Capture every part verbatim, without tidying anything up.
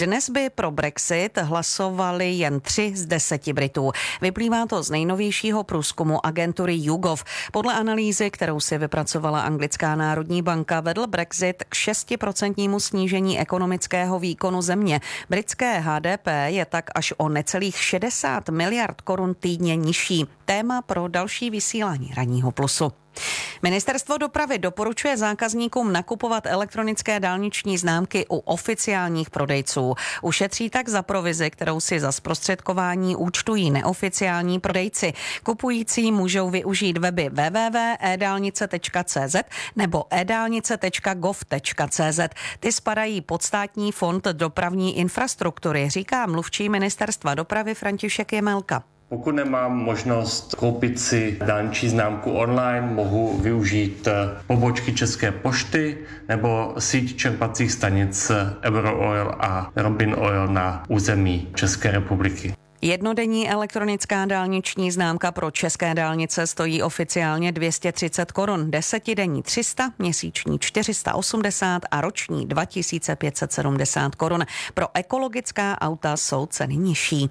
Dnes by pro Brexit hlasovali jen tři z deseti Britů. Vyplývá to z nejnovějšího průzkumu agentury YouGov. Podle analýzy, kterou si vypracovala anglická národní banka, vedl Brexit k šestiprocentnímu snížení ekonomického výkonu země. Britské H D P je tak až o necelých šedesát miliard korun týdně nižší. Téma pro další vysílání Ranního plusu. Ministerstvo dopravy doporučuje zákazníkům nakupovat elektronické dálniční známky u oficiálních prodejců. Ušetří tak za provizi, kterou si za zprostředkování účtují neoficiální prodejci. Kupující můžou využít weby w w w tečka e dálnice tečka c z nebo e dálnice tečka gov tečka c z. Ty spadají pod Státní fond dopravní infrastruktury, říká mluvčí Ministerstva dopravy František Jemelka. Pokud nemám možnost koupit si dálniční známku online, mohu využít pobočky České pošty nebo síť čerpacích stanic Eurooil a Robin Oil na území České republiky. Jednodenní elektronická dálniční známka pro české dálnice stojí oficiálně dvě stě třicet korun, desetidenní tři sta, měsíční čtyři sta osmdesát a roční dva tisíce pět set sedmdesát korun. Pro ekologická auta jsou ceny nižší.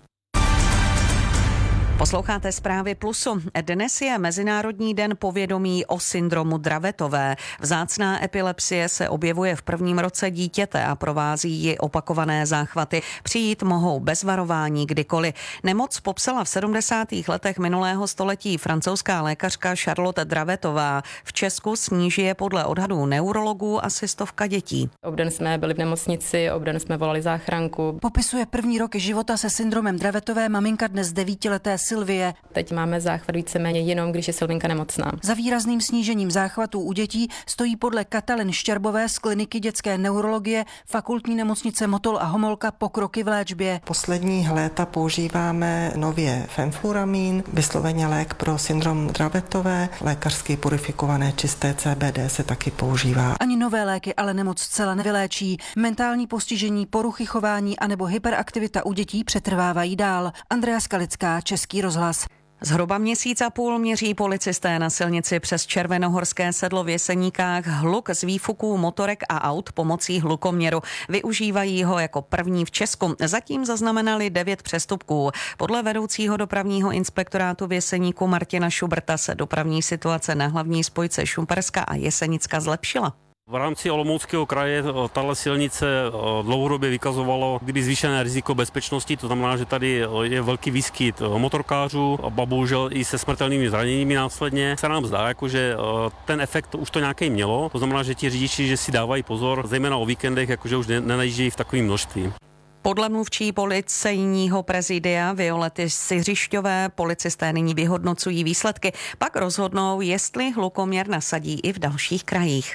Posloucháte Zprávy Plusu. Dnes je Mezinárodní den povědomí o syndromu Dravetové. Vzácná epilepsie se objevuje v prvním roce dítěte a provází ji opakované záchvaty. Přijít mohou bez varování kdykoliv. Nemoc popsala v sedmdesátých letech minulého století francouzská lékařka Charlotte Dravetová. V Česku sníží je podle odhadů neurologů asi stovka dětí. Obden jsme byli v nemocnici, obden jsme volali záchranku. Popisuje první roky života se syndromem Dravetové maminka dnes devítileté Sylvie. Teď máme záchvat víceméně jenom, když je Sylvinka nemocná. Za výrazným snížením záchvatů u dětí stojí podle Katalin Štěrbové z kliniky dětské neurologie Fakultní nemocnice Motol a Homolka pokroky v léčbě. Poslední léta používáme nově fenfluramin, vysloveně lék pro syndrom Dravetové, lékařsky purifikované čisté C B D se taky používá. Ani nové léky ale nemoc zcela nevyléčí. Mentální postižení, poruchy chování anebo hyperaktivita u dětí přetrvávají dál. Andrea Skalická, Český rozhlas. Zhruba měsíc a půl měří policisté na silnici přes Červenohorské sedlo v Jeseníkách hluk z výfuků motorek a aut pomocí hlukoměru. Využívají ho jako první v Česku. Zatím zaznamenali devět přestupků. Podle vedoucího dopravního inspektorátu v Jeseníku Martina Šubrta se dopravní situace na hlavní spojce Šumperska a Jesenicka zlepšila. V rámci Olomouckého kraje tato silnice dlouhodobě vykazovalo kdyby zvýšené riziko bezpečnosti, to znamená, že tady je velký výskyt motorkářů a bohužel i se smrtelnými zraněními následně. Se nám zdá, jako, že ten efekt už to nějaký mělo, to znamená, že ti řidiči, že si dávají pozor, zejména o víkendech, jakože už nenajíždějí v takovém množství. Podle mluvčí policejního prezidia Violety Siřišťové policisté nyní vyhodnocují výsledky, pak rozhodnou, jestli hlukoměr nasadí i v dalších krajích.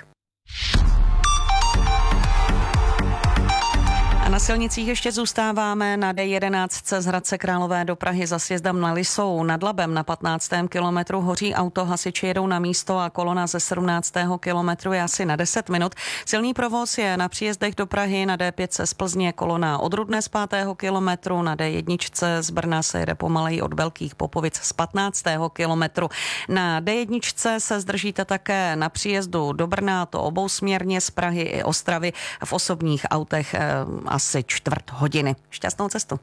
A na silnicích ještě zůstáváme. Na D jedenáct z Hradce Králové do Prahy za sjezdem na Lisou nad Labem na patnáctém kilometru hoří auto, hasiči jedou na místo a kolona ze sedmnáctého kilometru je asi na deset minut. Silný provoz je na příjezdech do Prahy, na D pět z Plzně kolona od Rudné z pátého kilometru, na D jedna z Brna se jede pomaleji od Velkých Popovic z patnáctého kilometru. Na D jedna se zdržíte také na příjezdu do Brna, to obousměrně z Prahy i Ostravy, v osobních autech asi čtvrt hodiny. Šťastnou cestu.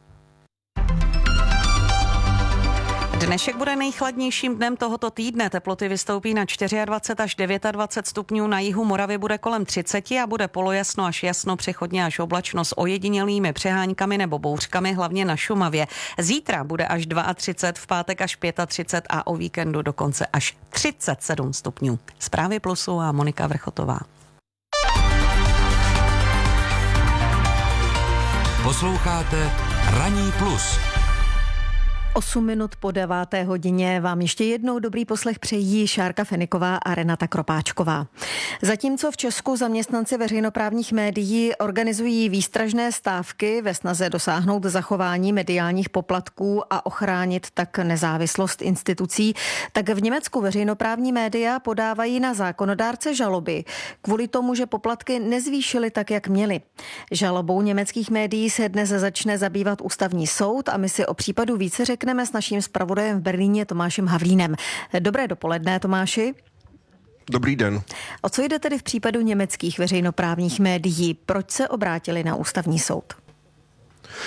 Dnešek bude nejchladnějším dnem tohoto týdne. Teploty vystoupí na dvacet čtyři až dvacet devět stupňů. Na jihu Moravy bude kolem třicet a bude polojasno až jasno, přechodně až oblačno s ojedinělými přeháňkami nebo bouřkami, hlavně na Šumavě. Zítra bude až třicet dva, v pátek až třicet pět a o víkendu dokonce až třicet sedm stupňů. Zprávy Plusu a Monika Vrchotová. Posloucháte Ranní plus. Osm minut po deváté hodině vám ještě jednou dobrý poslech přejí Šárka Feniková a Renata Kropáčková. Zatímco v Česku zaměstnanci veřejnoprávních médií organizují výstražné stávky ve snaze dosáhnout zachování mediálních poplatků a ochránit tak nezávislost institucí, tak v Německu veřejnoprávní média podávají na zákonodárce žaloby kvůli tomu, že poplatky nezvýšily tak, jak měly. Žalobou německých médií se dnes začne zabývat ústavní soud a my si o případu více řekneme s naším zpravodajem v Berlíně Tomášem Havlínem. Dobré dopoledne, Tomáši. Dobrý den. O co jde tedy v případu německých veřejnoprávních médií? Proč se obrátili na ústavní soud?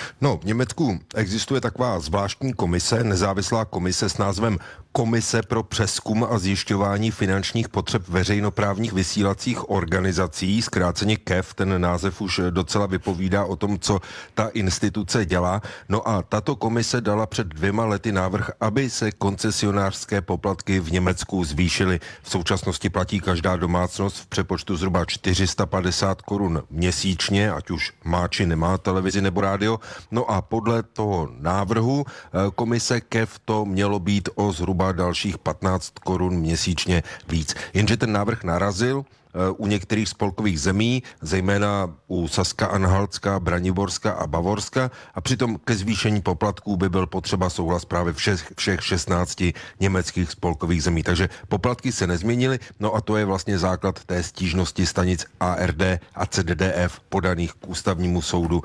No, v Německu existuje taková zvláštní komise, nezávislá komise s názvem Komise pro přezkum a zjišťování finančních potřeb veřejnoprávních vysílacích organizací, zkráceně K E F, ten název už docela vypovídá o tom, co ta instituce dělá. No a tato komise dala před dvěma lety návrh, aby se koncesionářské poplatky v Německu zvýšily. V současnosti platí každá domácnost v přepočtu zhruba čtyři sta padesát korun měsíčně, ať už má či nemá televizi nebo rádio. No a podle toho návrhu komise K E F to mělo být o zhruba dalších patnáct korun měsíčně víc. Jenže ten návrh narazil u některých spolkových zemí, zejména u Saska, Anhaltska, Braniborska a Bavorska, a přitom ke zvýšení poplatků by byl potřeba souhlas právě všech, všech šestnácti německých spolkových zemí. Takže poplatky se nezměnily, no a to je vlastně základ té stížnosti stanic A R D a C D D F podaných k ústavnímu soudu,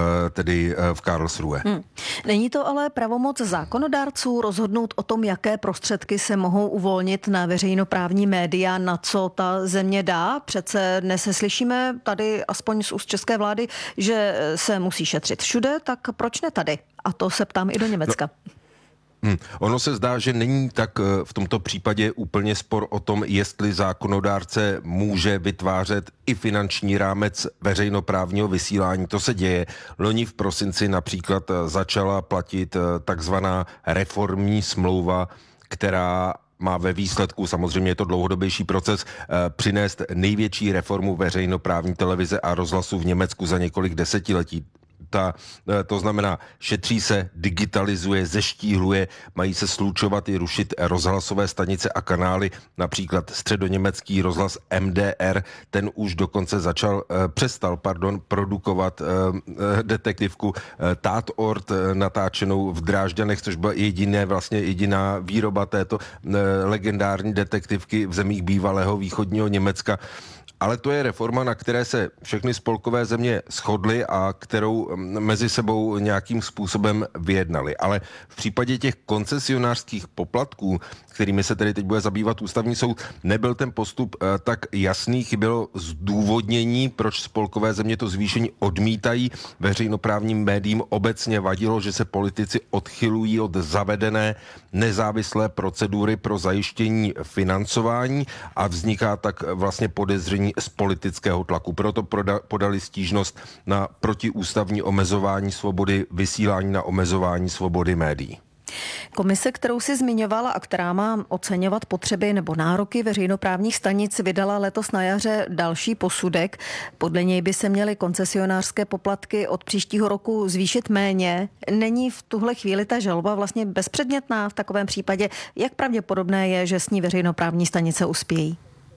tedy v Karlsruhe. Hmm. Není to ale pravomoc zákonodárců rozhodnout o tom, jaké prostředky se mohou uvolnit na veřejnoprávní média, na co ta země dá? Přece dnes se slyšíme tady aspoň z úst české vlády, že se musí šetřit všude, tak proč ne tady? A to se ptám i do Německa. No. Hmm. Ono se zdá, že není tak v tomto případě úplně spor o tom, jestli zákonodárce může vytvářet i finanční rámec veřejnoprávního vysílání. To se děje. Loni v prosinci například začala platit takzvaná reformní smlouva, která má ve výsledku, samozřejmě je to dlouhodobější proces, přinést největší reformu veřejnoprávní televize a rozhlasu v Německu za několik desetiletí. Ta, to znamená, šetří se, digitalizuje, zeštíhluje, mají se slučovat i rušit rozhlasové stanice a kanály, například středoněmecký rozhlas M D R, ten už dokonce začal, přestal, pardon, produkovat detektivku Tatort natáčenou v Drážďanech, což byla jediné, vlastně jediná výroba této legendární detektivky v zemích bývalého východního Německa. Ale to je reforma, na které se všechny spolkové země shodly a kterou mezi sebou nějakým způsobem vyjednali. Ale v případě těch koncesionářských poplatků, kterými se tedy teď bude zabývat ústavní soud, nebyl ten postup tak jasný, chybělo zdůvodnění, proč spolkové země to zvýšení odmítají. Veřejnoprávním médiím obecně vadilo, že se politici odchylují od zavedené nezávislé procedury pro zajištění financování a vzniká tak vlastně podezření z politického tlaku. Proto podali stížnost na protiústavní omezování svobody vysílání, na omezování svobody médií. Komise, kterou si zmiňovala a která má oceňovat potřeby nebo nároky veřejnoprávních stanic, vydala letos na jaře další posudek. Podle něj by se měly koncesionářské poplatky od příštího roku zvýšit méně. Není v tuhle chvíli ta žaloba vlastně bezpředmětná v takovém případě? Jak pravděpodobné je, že s ní veřejnoprávní stanice uspějí?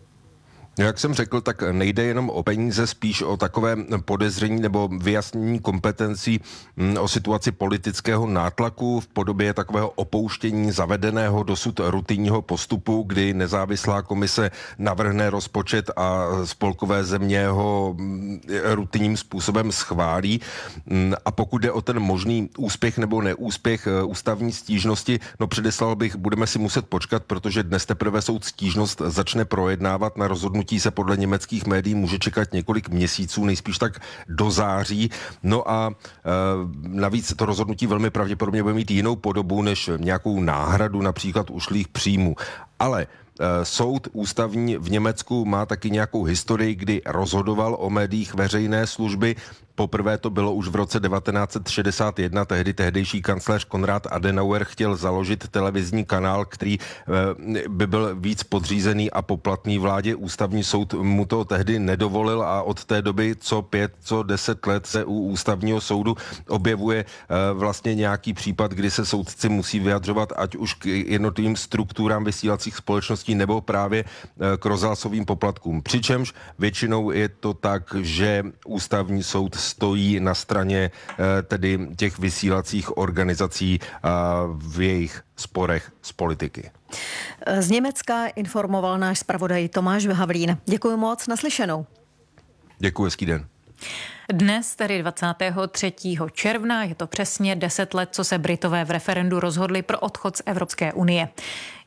Jak jsem řekl, tak nejde jenom o peníze, spíš o takové podezření nebo vyjasnění kompetencí, o situaci politického nátlaku v podobě takového opouštění zavedeného dosud rutinního postupu, kdy nezávislá komise navrhne rozpočet a spolkové země ho rutinním způsobem schválí. A pokud jde o ten možný úspěch nebo neúspěch ústavní stížnosti, no předeslal bych, budeme si muset počkat, protože dnes teprve soud stížnost začne projednávat. Na rozhodnutí se podle německých médií může čekat několik měsíců, nejspíš tak do září. No a e, navíc to rozhodnutí velmi pravděpodobně bude mít jinou podobu než nějakou náhradu například ušlých příjmů. Ale soud ústavní v Německu má taky nějakou historii, kdy rozhodoval o médiích veřejné služby. Poprvé to bylo už v roce devatenáct set šedesát jedna, tehdy tehdejší kancléř Konrad Adenauer chtěl založit televizní kanál, který by byl víc podřízený a poplatný vládě. Ústavní soud mu to tehdy nedovolil a od té doby co pět, co deset let se u ústavního soudu objevuje vlastně nějaký případ, kdy se soudci musí vyjadřovat ať už k jednotlivým strukturám vysílacích společností nebo právě k rozhlasovým poplatkům. Přičemž většinou je to tak, že ústavní soud stojí na straně tedy těch vysílacích organizací v jejich sporech z politiky. Z Německa informoval náš zpravodaj Tomáš Havlín. Děkuji moc, naslyšenou. Děkuji, hezký den. Dnes, tedy dvacátého třetího června, je to přesně deset let, co se Britové v referendu rozhodli pro odchod z Evropské unie.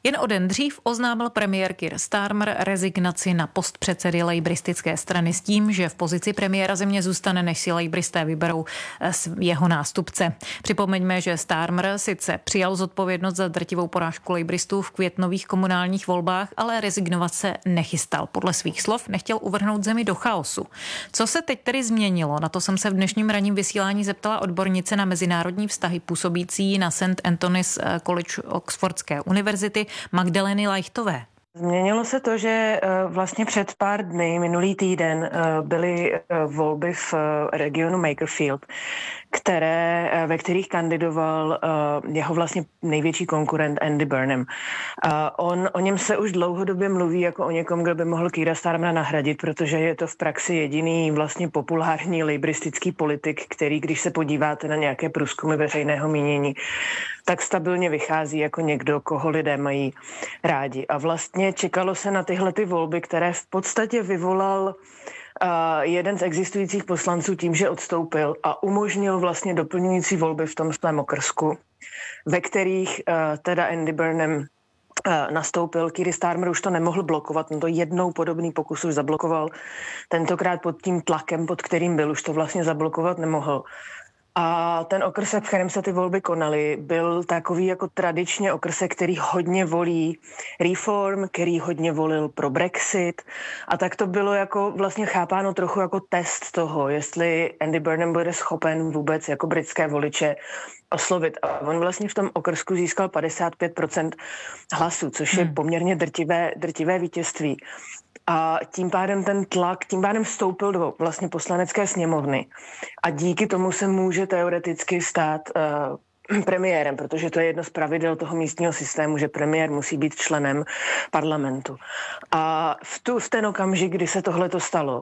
Jen o den dřív oznámil premiér Keir Starmer rezignaci na post předsedy lejbristické strany s tím, že v pozici premiéra země zůstane, než si lejbristé vyberou jeho nástupce. Připomeňme, že Starmer sice přijal zodpovědnost za drtivou porážku lejbristů v květnových komunálních volbách, ale rezignovat se nechystal. Podle svých slov nechtěl uvrhnout zemi do chaosu. Co se teď tedy změnilo? Na to jsem se v dnešním ranním vysílání zeptala odbornice na mezinárodní vztahy působící na Saint Anthony's College Oxfordské univerzity Magdaleny Leichtové. Změnilo se to, že vlastně před pár dny, minulý týden, byly volby v regionu Makerfield, které, ve kterých kandidoval jeho vlastně největší konkurent Andy Burnham. On, o něm se už dlouhodobě mluví jako o někom, kdo by mohl Keira Starmera nahradit, protože je to v praxi jediný vlastně populární lejbristický politik, který, když se podíváte na nějaké průzkumy veřejného mínění, tak stabilně vychází jako někdo, koho lidé mají rádi. A vlastně čekalo se na tyhle ty volby, které v podstatě vyvolal uh, jeden z existujících poslanců tím, že odstoupil a umožnil vlastně doplňující volby v tom svém okrsku, ve kterých uh, teda Andy Burnham uh, nastoupil. Keir Starmer už to nemohl blokovat, on to jednou podobný pokus už zablokoval, tentokrát pod tím tlakem, pod kterým byl, už to vlastně zablokovat nemohl. A ten okrsek, v kterém se ty volby konaly, byl takový jako tradičně okrsek, který hodně volí reform, který hodně volil pro Brexit. A tak to bylo jako vlastně chápáno trochu jako test toho, jestli Andy Burnham bude schopen vůbec jako britské voliče oslovit. A on vlastně v tom okrsku získal padesát pět procent hlasů, což je poměrně drtivé, drtivé vítězství. A tím pádem ten tlak, tím pádem vstoupil do vlastně poslanecké sněmovny. A díky tomu se může teoreticky stát uh, premiérem, protože to je jedno z pravidel toho místního systému, že premiér musí být členem parlamentu. A v, tu, v ten okamžik, kdy se tohleto stalo,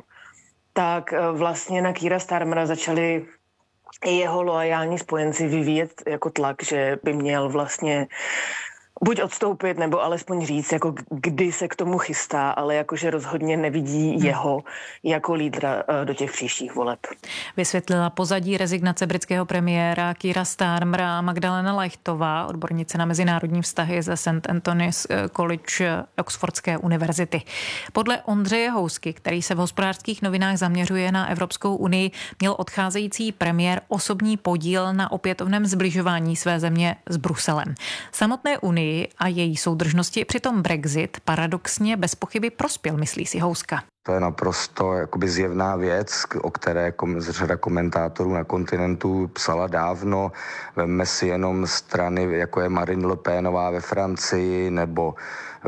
tak uh, vlastně na Keira Starmera začali i jeho loajální spojenci vyvíjet jako tlak, že by měl vlastně buď odstoupit, nebo alespoň říct, jako kdy se k tomu chystá, ale jakože rozhodně nevidí jeho jako lídra do těch příštích voleb. Vysvětlila pozadí rezignace britského premiéra Keira Starmera Magdalena Leichtová, odbornice na mezinárodní vztahy ze Saint Anthony's College Oxfordské univerzity. Podle Ondřeje Housky, který se v Hospodářských novinách zaměřuje na Evropskou unii, měl odcházející premiér osobní podíl na opětovném zbližování své země s Bruselem. Samotné unii a její soudržnosti přitom Brexit paradoxně bez pochyby prospěl, myslí si Houska. To je naprosto jakoby zjevná věc, o které řada komentátorů na kontinentu psala dávno. Vemme si jenom strany, jako je Marine Le Penová ve Francii nebo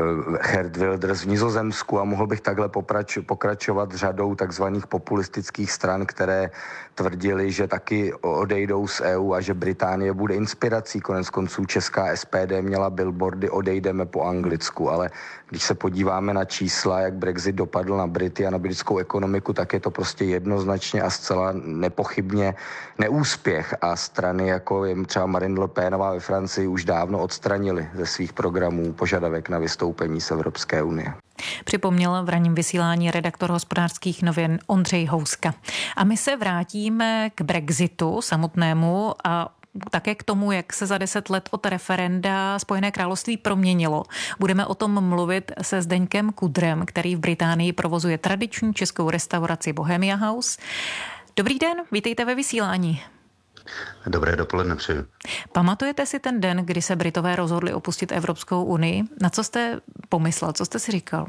Geert Wilders v Nizozemsku a mohl bych takhle poprač, pokračovat řadou takzvaných populistických stran, které tvrdili, že taky odejdou z E U a že Británie bude inspirací. Konec konců česká S P D měla billboardy odejdeme po Anglicku, ale když se podíváme na čísla, jak Brexit dopadl na Brity a na britskou ekonomiku, tak je to prostě jednoznačně a zcela nepochybně neúspěch a strany jako je třeba Marine Le Penová ve Francii už dávno odstranili ze svých programů požadavek na vystoupení z Evropské unie. Připomněl v ranním vysílání redaktor Hospodářských novin Ondřej Houska. A my se vrátíme k Brexitu samotnému a také k tomu, jak se za deset let od referenda Spojené království proměnilo. Budeme o tom mluvit se Zdeňkem Kudrem, který v Británii provozuje tradiční českou restauraci Bohemia House. Dobrý den, vítejte ve vysílání. Dobré dopoledne přeju. Pamatujete si ten den, kdy se Britové rozhodli opustit Evropskou unii? Na co jste pomyslel? Co jste si říkal?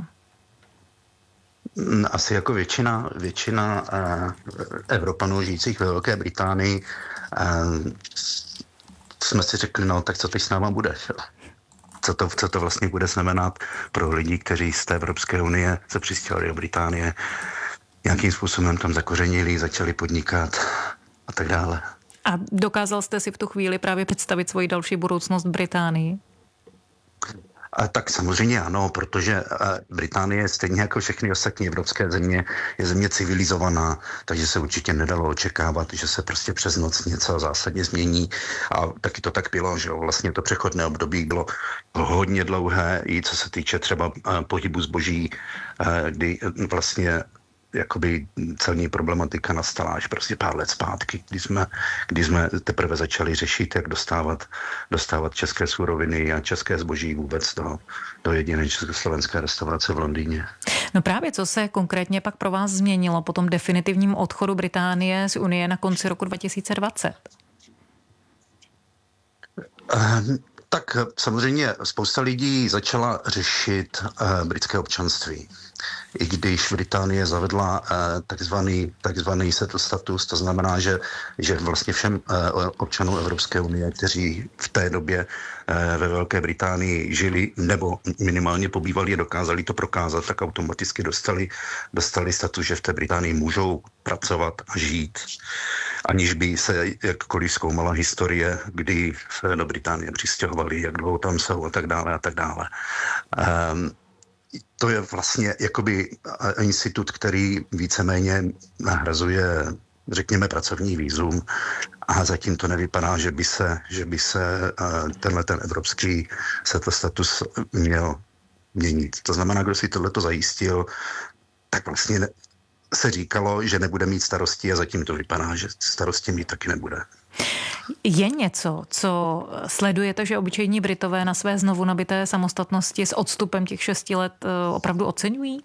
Asi jako většina, většina uh, Evropanů žijících ve Velké Británii uh, jsme si řekli, no tak co teď s náma bude? Co to, co to vlastně bude znamenat pro lidi, kteří z té Evropské unie se přistěhovali do Británie, nějakým způsobem tam zakořenili, začali podnikat a tak dále. A dokázal jste si v tu chvíli právě představit svoji další budoucnost v Británii? A tak samozřejmě ano, protože Británie stejně jako všechny ostatní evropské země je země civilizovaná, takže se určitě nedalo očekávat, že se prostě přes noc něco zásadně změní a taky to tak bylo, že vlastně to přechodné období bylo hodně dlouhé i co se týče třeba pohybu zboží, kdy vlastně jakoby celní problematika nastala až prostě pár let zpátky, kdy jsme, kdy jsme teprve začali řešit, jak dostávat, dostávat české suroviny a české zboží vůbec do, do jediné československé restaurace v Londýně. No právě, co se konkrétně pak pro vás změnilo po tom definitivním odchodu Británie z Unie na konci roku dva tisíce dvacet? Um, tak samozřejmě spousta lidí začala řešit uh, britské občanství. I když Británie zavedla uh, takzvaný, takzvaný settled status, to znamená, že, že vlastně všem uh, občanům Evropské unie, kteří v té době uh, ve Velké Británii žili nebo minimálně pobývali a dokázali to prokázat, tak automaticky dostali, dostali status, že v té Británii můžou pracovat a žít, aniž by se jakkoliv zkoumala historie, kdy se do Británie přistěhovali, jak dlouho tam jsou a tak dále a tak dále. Um, To je vlastně jakoby institut, který víceméně nahrazuje, řekněme, pracovní vízum a zatím to nevypadá, že by se, že by se tenhle ten evropský settled status měl měnit. To znamená, kdo si tohleto zajistil, tak vlastně se říkalo, že nebude mít starosti a zatím to vypadá, že starosti mít taky nebude. Je něco, co sledujete, že obyčejní Britové na své znovu nabité samostatnosti s odstupem těch šesti let opravdu oceňují?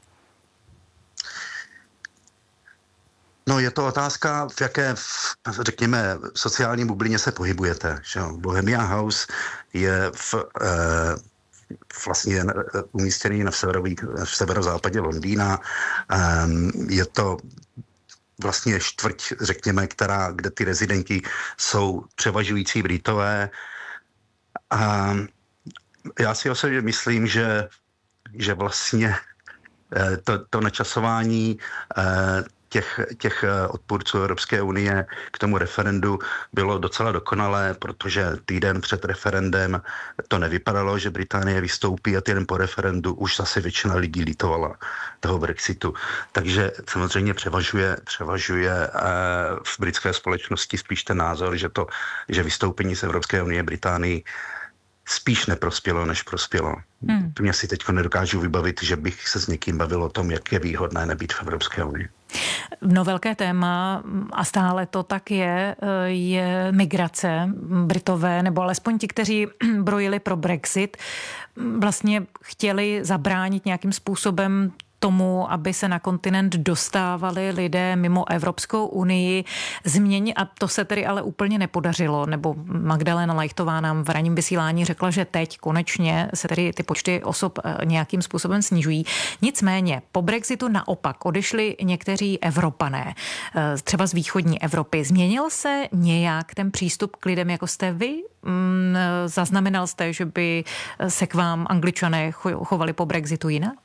No je to otázka, v jaké, řekněme, sociální bublině se pohybujete. Že? Bohemia House je v, eh, vlastně umístěný na severový, v severozápadě Londýna. Eh, je to vlastně čtvrť, řekněme, která, kde ty rezidenti jsou převažující Britové. A já si osobně myslím, že, že vlastně to, to načasování těch, těch odpůrců Evropské unie k tomu referendu bylo docela dokonalé, protože týden před referendem to nevypadalo, že Británie vystoupí a týden po referendu už zase většina lidí litovala toho Brexitu. Takže samozřejmě převažuje, převažuje v britské společnosti spíš ten názor, že, to, že vystoupení z Evropské unie Británii spíš neprospělo, než prospělo. Hmm. Mě si teď nedokážu vybavit, že bych se s někým bavil o tom, jak je výhodné nebýt v Evropské unii. No velké téma, a stále to tak je, je migrace. Britové, nebo alespoň ti, kteří brojili pro Brexit, vlastně chtěli zabránit nějakým způsobem tomu, aby se na kontinent dostávali lidé mimo Evropskou unii. Změně, a to se tedy ale úplně nepodařilo, nebo Magdalena Leichtová nám v ranním vysílání řekla, že teď konečně se tedy ty počty osob nějakým způsobem snižují. Nicméně po Brexitu naopak odešli někteří Evropané, třeba z východní Evropy. Změnil se nějak ten přístup k lidem, jako jste vy? Zaznamenal jste, že by se k vám Angličané chovali po Brexitu jinak?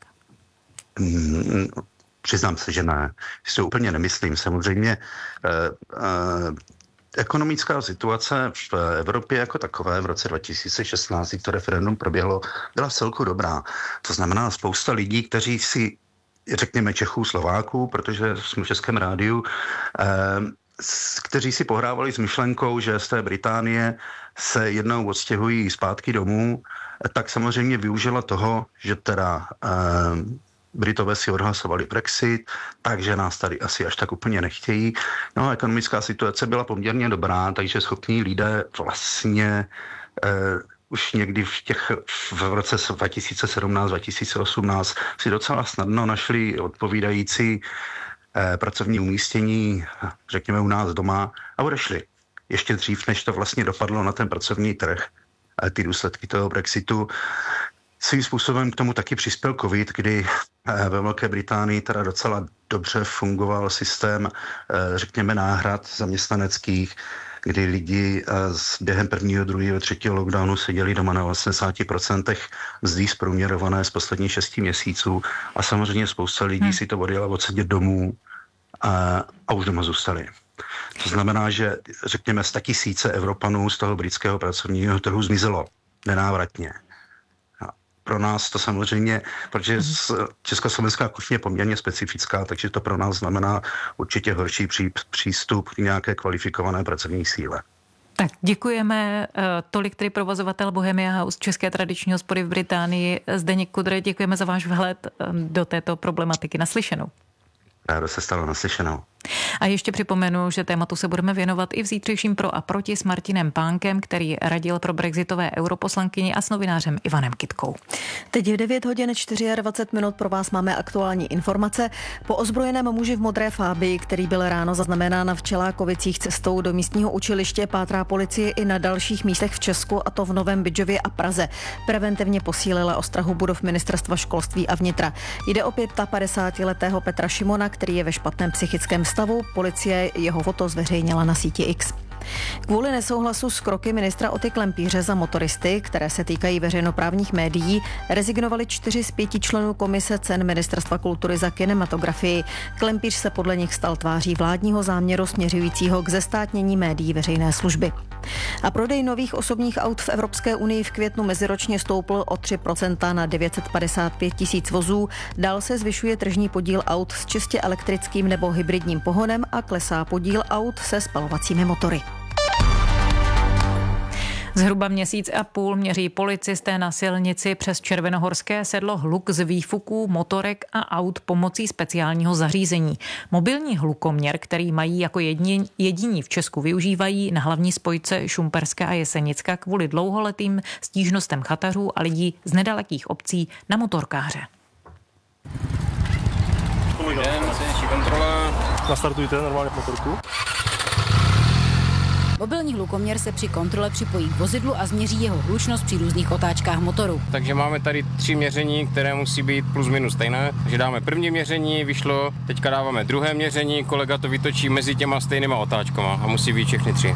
Přiznám se, že ne. Si to úplně nemyslím. Samozřejmě eh, eh, ekonomická situace v Evropě jako takové v roce dva tisíce šestnáct, kdy to referendum proběhlo, byla vcelku dobrá. To znamená spousta lidí, kteří si, řekněme Čechů, Slováků, protože jsme v Českém rádiu, eh, kteří si pohrávali s myšlenkou, že z té Británie se jednou odstěhují zpátky domů, tak samozřejmě využila toho, že teda eh, Britové si odhlasovali Brexit, takže nás tady asi až tak úplně nechtějí. No a ekonomická situace byla poměrně dobrá, takže schopní lidé vlastně eh, už někdy v těch v roce dva tisíce sedmnáct dva tisíce osmnáct si docela snadno našli odpovídající eh, pracovní umístění, řekněme u nás doma, a odešli. Ještě dřív, než to vlastně dopadlo na ten pracovní trh, eh, ty důsledky toho Brexitu. Svým způsobem k tomu taky přispěl covid, kdy ve Velké Británii teda docela dobře fungoval systém, řekněme, náhrad zaměstnaneckých, kdy lidi během prvního, druhého, třetího lockdownu seděli doma na osmdesát procent mzdy zprůměrované z posledních šesti měsíců a samozřejmě spousta lidí hmm. si to odjela odsedět domů a, a už doma zůstali. To znamená, že řekněme statisíce Evropanů z toho britského pracovního trhu zmizelo nenávratně. Pro nás to samozřejmě, protože československá kuchyně je poměrně specifická, takže to pro nás znamená určitě horší pří, přístup k nějaké kvalifikované pracovní síle. Tak děkujeme. Tolik tedy provozovatel Bohemia House České tradiční hospody v Británii Zdeněk Kudr. Děkujeme za váš vhled do této problematiky. Naslyšenou. rádo se stalo naslyšenou. A ještě připomenu, že tématu se budeme věnovat i v zítřejším Pro a proti s Martinem Pánkem, který radil pro brexitové europoslankyni, a s novinářem Ivanem Kytkou. Teď v devět hodin dvacet čtyři minut pro vás máme aktuální informace. Po ozbrojeném muži v modré fábii, který byl ráno zaznamenán v Čelákovicích cestou do místního učiliště, pátrá policie i na dalších místech v Česku, a to v Novém Bydžově a Praze. Preventivně posílila ostrahu budov Ministerstva školství a vnitra. Jde o padesátiletého Petra Šimona, který je ve špatném psychickém stavu. Policie jeho foto zveřejnila na síti X. Kvůli nesouhlasu s kroky ministra Oty Klempíře za motoristy, které se týkají veřejnoprávních médií, rezignovali čtyři z pěti členů komise cen Ministerstva kultury za kinematografii. Klempíř se podle nich stal tváří vládního záměru směřujícího k zestátnění médií veřejné služby. A prodej nových osobních aut v Evropské unii v květnu meziročně stoupl o tři procenta na devět set padesát pět tisíc vozů. Dál se zvyšuje tržní podíl aut s čistě elektrickým nebo hybridním pohonem a klesá podíl aut se spalovacími motory. Zhruba měsíc a půl měří policisté na silnici přes Červenohorské sedlo hluk z výfuků, motorek a aut pomocí speciálního zařízení. Mobilní hlukoměr, který mají jako jediní, jediní v Česku využívají na hlavní spojce Šumperska a Jesenicka kvůli dlouholetým stížnostem chatařů a lidí z nedalekých obcí na motorkáře. Kontrola. Nastartujte normálně motorku. Mobilní hlukoměr se při kontrole připojí k vozidlu a změří jeho hlučnost při různých otáčkách motoru. Takže máme tady tři měření, které musí být plus minus stejné. Takže dáme první měření, vyšlo, teďka dáváme druhé měření, kolega to vytočí mezi těma stejnýma otáčkama a musí být všechny tři.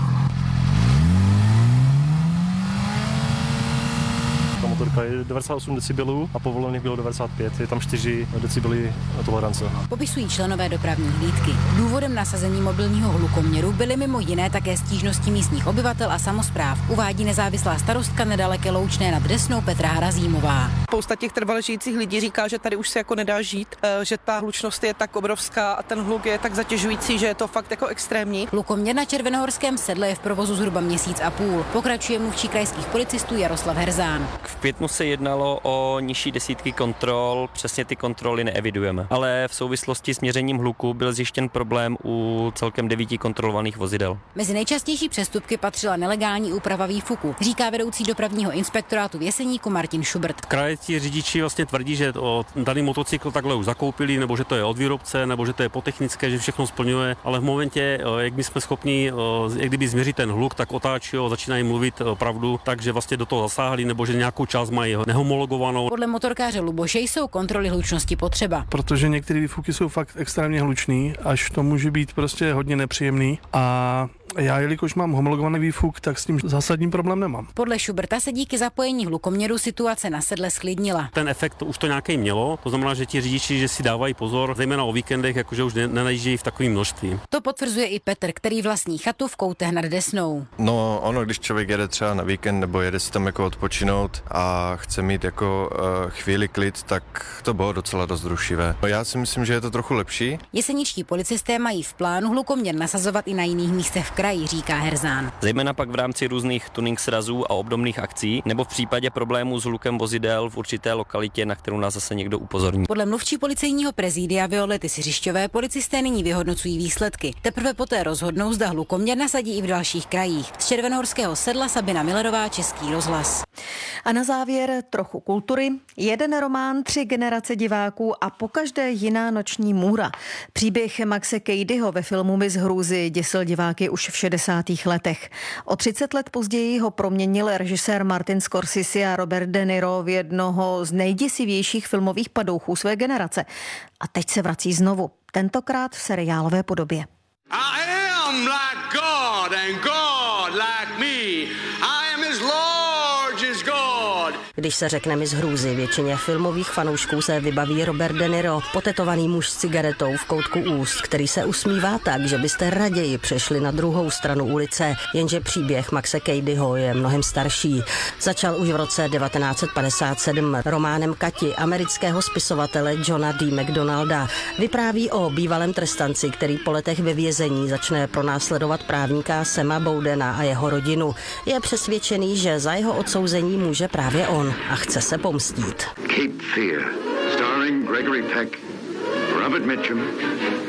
Ta motorka je devadesát osm decibelů a povolených bylo devadesát pět, je tam čtyři decibely tolerance. Popisují členové dopravní hlídky. Důvodem nasazení mobilního hlukoměru byly mimo jiné také stížnosti místních obyvatel a samospráv, uvádí nezávislá starostka nedaleké Loučné nad Desnou Petra Harazímová. Spousta těch trvale žijících lidí říká, že tady už se jako nedá žít, že ta hlučnost je tak obrovská a ten hluk je tak zatěžující, že je to fakt jako extrémní. Hlukoměr na Červenohorském sedle je v provozu zhruba měsíc a půl. Pokračuje mluvčí krajských policistů Jaroslav Herzán. V květnu se jednalo o nižší desítky kontrol, přesně ty kontroly neevidujeme. Ale v souvislosti s měřením hluku byl zjištěn problém u celkem devíti kontrolovaných vozidel. Mezi nejčastější přestupky patřila nelegální úprava výfuku, říká vedoucí dopravního inspektorátu v Jeseníku Martin Schubert. Kraje ti řidiči vlastně tvrdí, že daný motocykl takhle už zakoupili, nebo že to je od výrobce, nebo že to je po technické, že všechno splňuje, ale v momentě, jak my jsme schopni, jak kdyby změřit ten hluk, tak otáčí, začínají mluvit pravdu, takže vlastně do toho zasáhli, nebo že nějakou část mají nehomologovanou. Podle motorkáře Luboše jsou kontroly hlučnosti potřeba. Protože některé výfuky jsou fakt extrémně hlučný, až to může být prostě hodně nepříjemný, a já, jelikož mám homologovaný výfuk, tak s tím zásadní problém nemám. Podle Schuberta se díky zapojení hlukoměru situace na sedle sklidnila. Ten efekt už to nějaký mělo, to znamená, že ti řidiči, že si dávají pozor, zejména o víkendech, jakože už nenajíždějí v takovém množství. To potvrzuje i Petr, který vlastní chatu v Koutech nad Desnou. No, ono, když člověk jede třeba na víkend nebo jede si tam jako odpočinout a chce mít jako uh, chvíli klid, tak to bylo docela dost rušivé. Já si myslím, že je to trochu lepší. Jeseničtí policisté mají v plánu hlukoměr nasazovat i na jiných místech v kraji, říká Herzán. Zejména pak v rámci různých tuning srazů a obdobných akcí, nebo v případě problémů s hlukem vozidel v určité lokalitě, na kterou nás zase někdo upozorní. Podle mluvčí policejního prezídia Violety Siřišťové policisté nyní vyhodnocují výsledky. Teprve poté rozhodnou, zda hlukoměr nasadí i v dalších krajích. Z Červenohorského sedla Sabina Millerová, Český rozhlas. A na závěr trochu kultury. Jeden román, tři generace diváků a pokaždé jiná noční můra. Příběh Maxe Cadyho ve filmu Miss Hrůzy děsil diváky už v šedesátých letech. O třicet let později ho proměnil režisér Martin Scorsese a Robert De Niro v jednoho z nejděsivějších filmových padouchů své generace. A teď se vrací znovu, tentokrát v seriálové podobě. I am like God and God like me. I am as large as God. Když se řekne Miss Hrůzy, většině filmových fanoušků se vybaví Robert De Niro, potetovaný muž s cigaretou v koutku úst, který se usmívá tak, že byste raději přešli na druhou stranu ulice, jenže příběh Maxe Cadyho je mnohem starší. Začal už v roce devatenáct set padesát sedm románem Kati amerického spisovatele Johna D. McDonalda. Vypráví o bývalém trestanci, který po letech ve vězení začne pronásledovat právníka Sama Bowdena a jeho rodinu. Je přesvědčený, že za jeho odsouzení může právě on a chce se pomstít. Cape Fear, starring Gregory Peck, Robert Mitchum,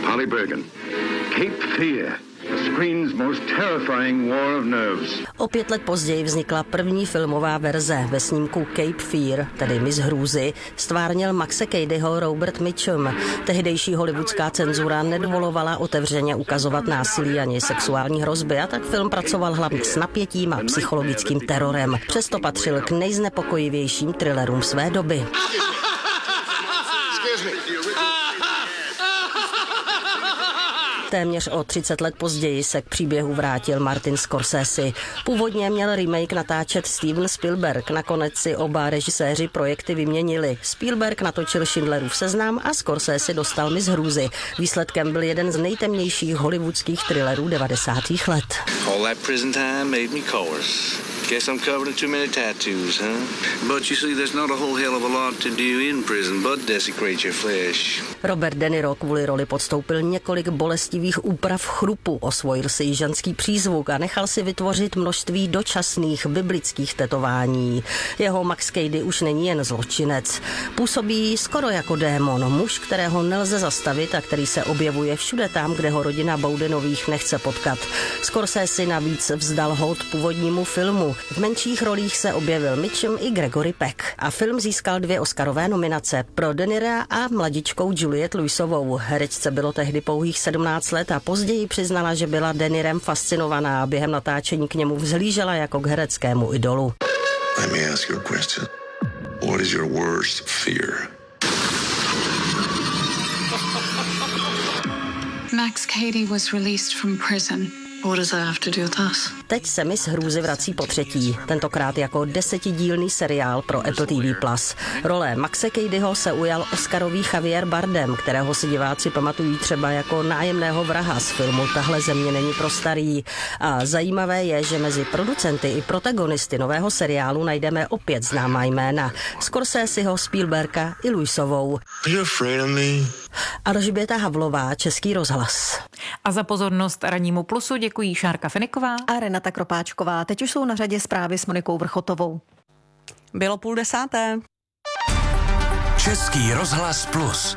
Polly Bergen. Cape Fear. The screen's most terrifying war of nerves. O pět let později vznikla první filmová verze. Ve snímku Cape Fear, tedy Miss Hrůzy, stvárnil Maxe Cadyho Robert Mitchum. Tehdejší hollywoodská cenzura nedovolovala otevřeně ukazovat násilí ani sexuální hrozby, a tak film pracoval hlavně s napětím a psychologickým terorem. Přesto patřil k nejznepokojivějším thrillerům své doby. Téměř o třicet let později se k příběhu vrátil Martin Scorsese. Původně měl remake natáčet Steven Spielberg, nakonec si oba režiséři projekty vyměnili. Spielberg natočil Schindlerův seznam a Scorsese dostal Miss Hrůzy. Výsledkem byl jeden z nejtemnějších hollywoodských thrillerů devadesátých let. All that prison time made me coarse. Guess I'm covered in too many tattoos, huh? But you see, there's not a whole hell of a lot to do in prison but desecrate your flesh. Robert De Niro kvůli roli podstoupil několik bolestivých úprav chrupu, osvojil si jižanský přízvuk a nechal si vytvořit množství dočasných biblických tetování. Jeho Max Cady už není jen zločinec. Působí skoro jako démon, muž, kterého nelze zastavit a který se objevuje všude tam, kde ho rodina Bowdenových nechce potkat. Scorsese navíc vzdal hold původnímu filmu. V menších rolích se objevil Mitchum i Gregory Peck a film získal dvě Oscarové nominace pro De Nira a mladičkou Juliette Lewisovou. Herečce bylo tehdy pouhých sedmnáct let a později přiznala, že byla De Nirem fascinovaná a během natáčení k němu vzhlížela jako k hereckému idolu. Let me ask you a question. What is your worst fear? Max Cady was released from prison. What does that have to do with us? Teď se Miss Hrůzy vrací po třetí, tentokrát jako desetidílný seriál pro Apple T V plus. Role Maxe Cadyho se ujal Oscarový Javier Bardem, kterého si diváci pamatují třeba jako nájemného vraha z filmu Tahle země není pro starý. A zajímavé je, že mezi producenty i protagonisty nového seriálu najdeme opět známá jména. Scorseseho, Spielberga i Lewisovou. Are you afraid of me? Alžběta Havlová, Český rozhlas. A za pozornost Rannímu plusu děkují Šárka Feniková a Renata Kropáčková. Teď už jsou na řadě zprávy s Monikou Vrchotovou. Bylo půl desáté. Český rozhlas plus.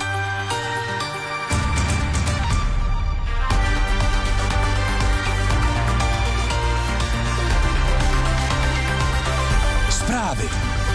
Zprávy.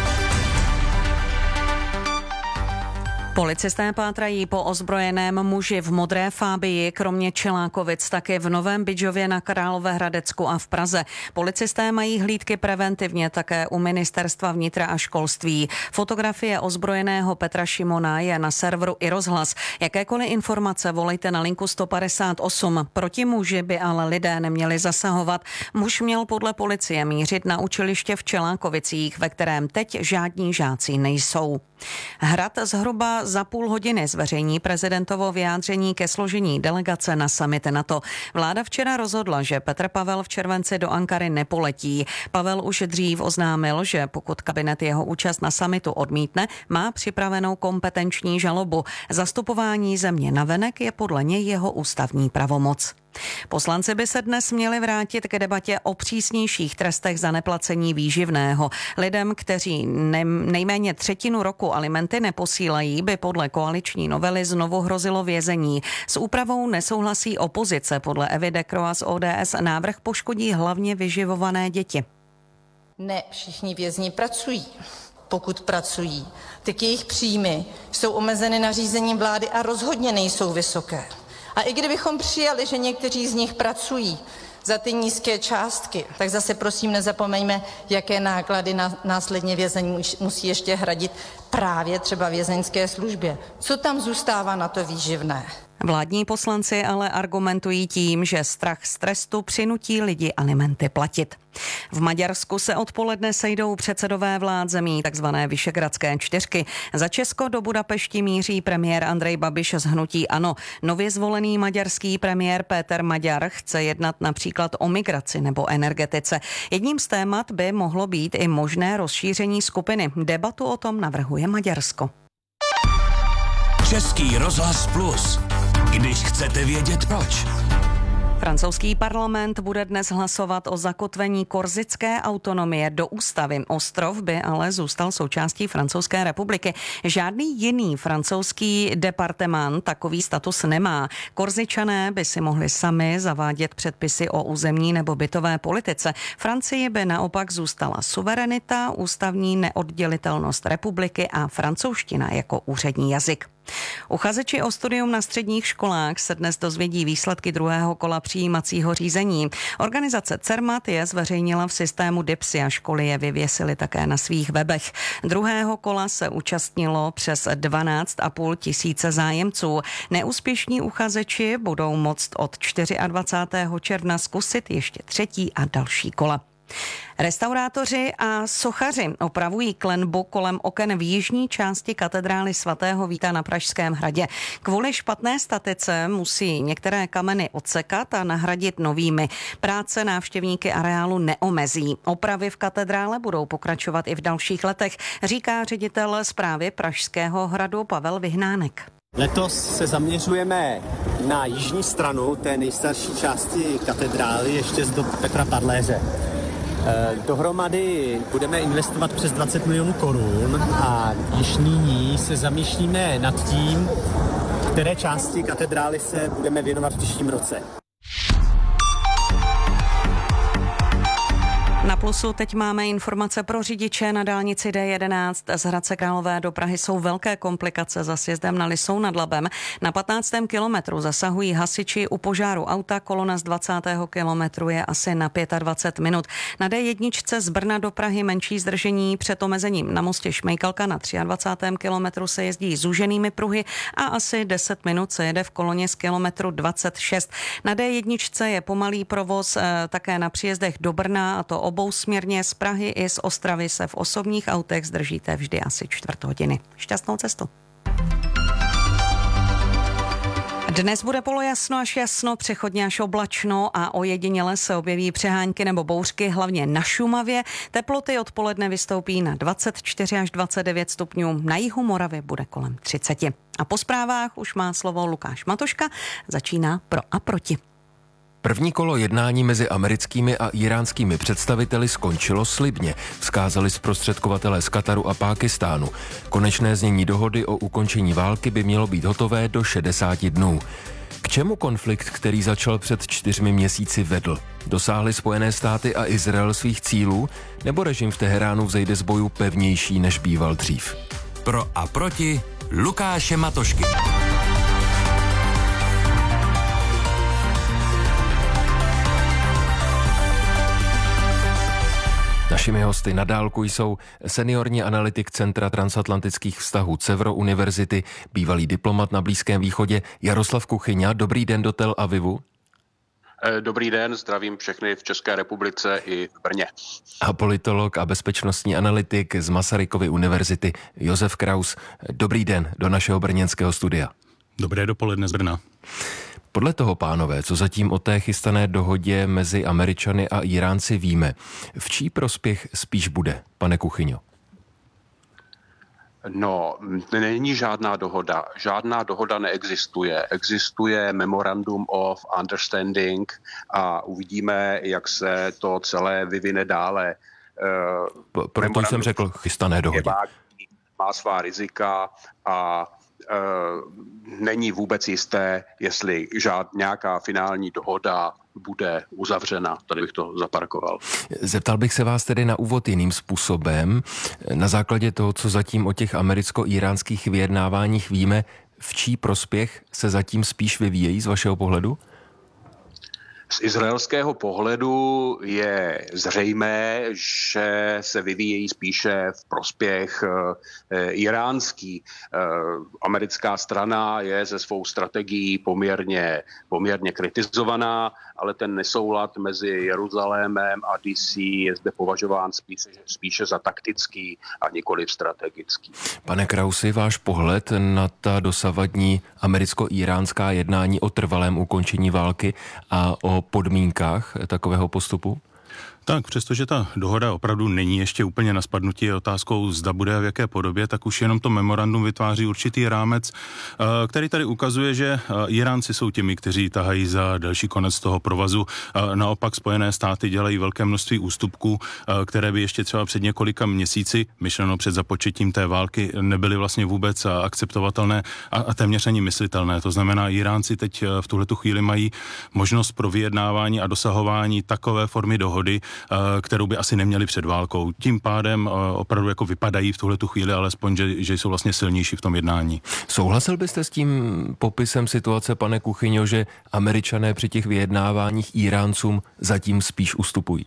Policisté pátrají po ozbrojeném muži v modré Fabii, kromě Čelákovic také v Novém Bydžově na Královéhradecku a v Praze. Policisté mají hlídky preventivně také u Ministerstva vnitra a školství. Fotografie ozbrojeného Petra Šimona je na serveru i rozhlas. Jakékoliv informace volejte na linku sto padesát osm. Proti muži by ale lidé neměli zasahovat. Muž měl podle policie mířit na učiliště v Čelákovicích, ve kterém teď žádní žáci nejsou. Hrad zhruba za půl hodiny zveřejní prezidentovo vyjádření ke složení delegace na summit NATO. Vláda včera rozhodla, že Petr Pavel v červenci do Ankary nepoletí. Pavel už dřív oznámil, že pokud kabinet jeho účast na summitu odmítne, má připravenou kompetenční žalobu. Zastupování země navenek je podle něj jeho ústavní pravomoc. Poslanci by se dnes měli vrátit k debatě o přísnějších trestech za neplacení výživného. Lidem, kteří ne, nejméně třetinu roku alimenty neposílají, by podle koaliční novely znovu hrozilo vězení. S úpravou nesouhlasí opozice. Podle Evy Dekroa z O D S návrh poškodí hlavně vyživované děti. Ne všichni vězni pracují. Pokud pracují, tak jejich příjmy jsou omezeny nařízením vlády a rozhodně nejsou vysoké. A i kdybychom přijali, že někteří z nich pracují za ty nízké částky, tak zase prosím nezapomeňme, jaké náklady na, následně vězeň musí ještě hradit právě třeba vězeňské službě. Co tam zůstává na to výživné? Vládní poslanci ale argumentují tím, že strach z trestu přinutí lidi alimenty platit. V Maďarsku se odpoledne sejdou předsedové vlád zemí takzvané Vyšehradské čtyřky. Za Česko do Budapešti míří premiér Andrej Babiš z hnutí ANO. Nově zvolený maďarský premiér Péter Maďar chce jednat například o migraci nebo energetice. Jedním z témat by mohlo být i možné rozšíření skupiny. Debatu o tom navrhuje Maďarsko. Český rozhlas plus. Když chcete vědět proč. Francouzský parlament bude dnes hlasovat o zakotvení korsické autonomie do ústavy. Ostrov by ale zůstal součástí Francouzské republiky. Žádný jiný francouzský departement takový status nemá. Korsičané by si mohli sami zavádět předpisy o územní nebo bytové politice. Francii by naopak zůstala suverenita, ústavní neoddělitelnost republiky a francouzština jako úřední jazyk. Uchazeči o studium na středních školách se dnes dozvědí výsledky druhého kola přijímacího řízení. Organizace Cermat je zveřejnila v systému Dipsy a školy je vyvěsily také na svých webech. Druhého kola se účastnilo přes dvanáct a půl tisíce zájemců. Neúspěšní uchazeči budou moct od dvacátého čtvrtého června zkusit ještě třetí a další kola. Restaurátoři a sochaři opravují klenbu kolem oken v jižní části katedrály svatého Víta na Pražském hradě. Kvůli špatné statice musí některé kameny odsekat a nahradit novými. Práce návštěvníky areálu neomezí. Opravy v katedrále budou pokračovat i v dalších letech, říká ředitel správy Pražského hradu Pavel Vyhnánek. Letos se zaměřujeme na jižní stranu té nejstarší části katedrály, ještě z dob Petra Padléře. Dohromady budeme investovat přes dvacet milionů korun a již nyní se zamýšlíme nad tím, které části katedrály se budeme věnovat v příštím roce. Na Plusu teď máme informace pro řidiče na dálnici D jedenáct. Z Hradce Králové do Prahy jsou velké komplikace za sjezdem na Lisou nad Labem. Na patnáctém kilometru zasahují hasiči u požáru auta. Kolona z dvacátého kilometru je asi na dvacet pět minut. Na D jedna z Brna do Prahy menší zdržení před omezením. Na mostě Šmejkalka na dvacátém třetím kilometru se jezdí zúženými pruhy a asi deset minut se jede v koloně z kilometru dvacet šest. Na D jedna je pomalý provoz také na příjezdech do Brna, a to obousměrně. Z Prahy i z Ostravy se v osobních autech zdržíte vždy asi čtvrt hodiny. Šťastnou cestu. Dnes bude polojasno až jasno, přechodně až oblačno a ojediněle se objeví přehánky nebo bouřky, hlavně na Šumavě. Teploty odpoledne vystoupí na dvacet čtyři až dvacet devět stupňů, na jihu Moravy bude kolem třicet. A po zprávách už má slovo Lukáš Matoška, začíná Pro a proti. První kolo jednání mezi americkými a íránskými představiteli skončilo slibně, vzkázali zprostředkovatelé z Kataru a Pákistánu. Konečné znění dohody o ukončení války by mělo být hotové do šedesáti dnů. K čemu konflikt, který začal před čtyřmi měsíci, vedl? Dosáhly Spojené státy a Izrael svých cílů, nebo režim v Teheránu vzejde z bojů pevnější, než býval dřív? Pro a proti Lukáše Matošky. Našimi hosty na dálku jsou seniorní analytik Centra transatlantických vztahů Cevro univerzity, bývalý diplomat na Blízkém východě Jaroslav Kuchyňa. Dobrý den do Tel Avivu. Dobrý den, zdravím všechny v České republice i v Brně. A politolog a bezpečnostní analytik z Masarykovy univerzity Josef Kraus. Dobrý den do našeho brněnského studia. Dobré dopoledne z Brna. Podle toho, pánové, co zatím o té chystané dohodě mezi Američany a Iránci víme, v čí prospěch spíš bude, pane Kuchyňo? No, není žádná dohoda. Žádná dohoda neexistuje. Existuje Memorandum of Understanding a uvidíme, jak se to celé vyvine dále. P- proto jsem řekl chystané dohodě. Má svá rizika a Uh, není vůbec jisté, jestli žád, nějaká finální dohoda bude uzavřena. Tady bych to zaparkoval. Zeptal bych se vás tedy na úvod jiným způsobem. Na základě toho, co zatím o těch americko-iránských vyjednáváních víme, v čí prospěch se zatím spíš vyvíjejí z vašeho pohledu? Z izraelského pohledu je zřejmé, že se vyvíjejí spíše v prospěch e, iránský. E, americká strana je ze svou strategií poměrně, poměrně kritizovaná, ale ten nesoulad mezi Jeruzalémem a D C je zde považován spíše, spíše za taktický a nikoliv strategický. Pane Krausi, váš pohled na ta dosavadní americko-iránská jednání o trvalém ukončení války a o podmínkách takového postupu? Tak, přestože ta dohoda opravdu není ještě úplně na spadnutí, je otázkou, zda bude a v jaké podobě, tak už jenom to memorandum vytváří určitý rámec, který tady ukazuje, že Iránci jsou těmi, kteří tahají za další konec toho provazu. Naopak Spojené státy dělají velké množství ústupků, které by ještě třeba před několika měsíci, myšleno před započetím té války, nebyly vlastně vůbec akceptovatelné a téměř ani myslitelné. To znamená, Iránci teď v tuhletu chvíli mají možnost pro vyjednávání a dosahování takové formy dohody, kterou by asi neměli před válkou. Tím pádem opravdu jako vypadají v tuhletu chvíli, alespoň, že, že jsou vlastně silnější v tom jednání. Souhlasil byste s tím popisem situace, pane Kuchyňo, že Američané při těch vyjednáváních Iráncům zatím spíš ustupují?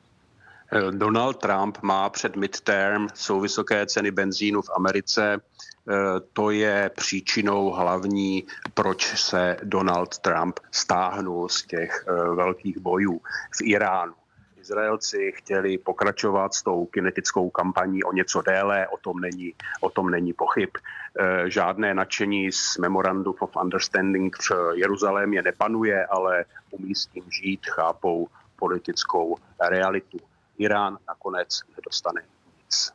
Donald Trump má před midterm, jsou vysoké ceny benzínu v Americe. To je příčinou hlavní, proč se Donald Trump stáhnul z těch velkých bojů v Iránu. Izraelci chtěli pokračovat s tou kinetickou kampaní o něco déle, o tom není, o tom není pochyb. Žádné nadšení z Memorandum of Understanding v Jeruzalémě nepanuje, ale umí s tím žít, chápou politickou realitu. Irán nakonec nedostane nic.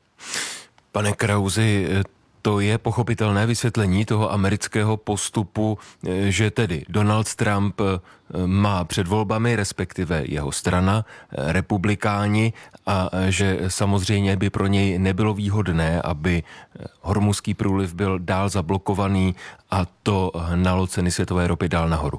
Pane Krausi, to je pochopitelné vysvětlení toho amerického postupu, že tedy Donald Trump má před volbami, respektive jeho strana, republikáni, a že samozřejmě by pro něj nebylo výhodné, aby Hormuzský průliv byl dál zablokovaný a to hnalo ceny světové ropy dál nahoru.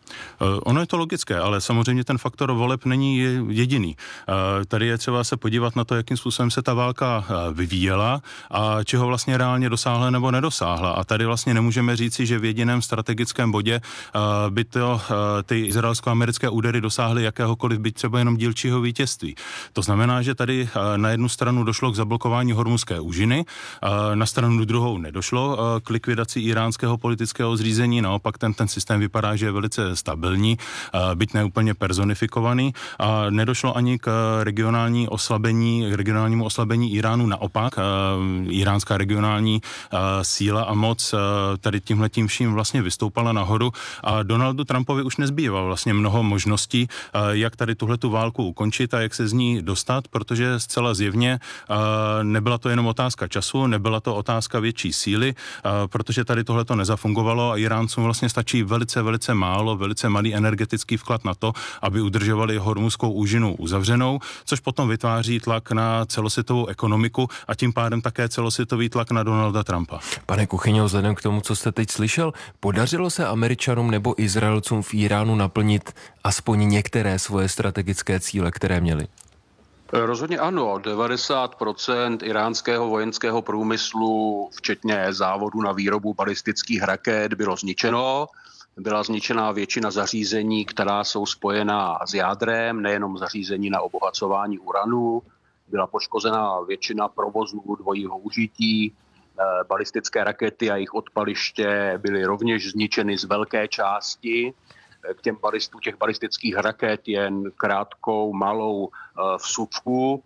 Ono je to logické, ale samozřejmě ten faktor voleb není jediný. Tady je třeba se podívat na to, jakým způsobem se ta válka vyvíjela a čeho vlastně reálně dosáhla nebo nedosáhla. A tady vlastně nemůžeme říci, že v jediném strategickém bodě by to ty izraelsko-americké údery dosáhly jakéhokoliv, byť třeba jenom dílčího vítězství. To znamená, že tady na jednu stranu došlo k zablokování Hormuzské úžiny, na stranu druhou nedošlo k likvidaci iránského politického zřízení, naopak ten, ten systém vypadá, že je velice stabilní, byť neúplně personifikovaný, a nedošlo ani k regionální oslabení, k regionálnímu oslabení Iránu. Naopak, iránská regionální síla a moc tady tímhletím vším vlastně vystoupala nahoru a Donaldu Trumpovi už nezbývá vlastně mnoho možností, jak tady tuhletu válku ukončit a jak se z ní dostat, protože zcela zjevně nebyla to jenom otázka času, nebyla to otázka větší síly, protože tady tohleto nezafungovalo a Iráncům vlastně stačí velice, velice málo, velice malý energetický vklad na to, aby udržovali Hormuzskou úžinu uzavřenou, což potom vytváří tlak na celosvětovou ekonomiku a tím pádem také celosvětový tlak na Donalda Trumpa. Pane Kuchyňo, vzhledem k tomu, co jste teď slyšel, podařilo se Američanům nebo Izraelcům v Iránu naplnit aspoň některé svoje strategické cíle, které měli? Rozhodně ano. devadesát procent iránského vojenského průmyslu, včetně závodu na výrobu balistických raket, bylo zničeno. Byla zničená většina zařízení, která jsou spojená s jádrem, nejenom zařízení na obohacování uranu. Byla poškozená většina provozů dvojího užití. Balistické rakety a jejich odpaliště byly rovněž zničeny z velké části. K těm balistů, těch balistických raket jen krátkou, malou vsuvku.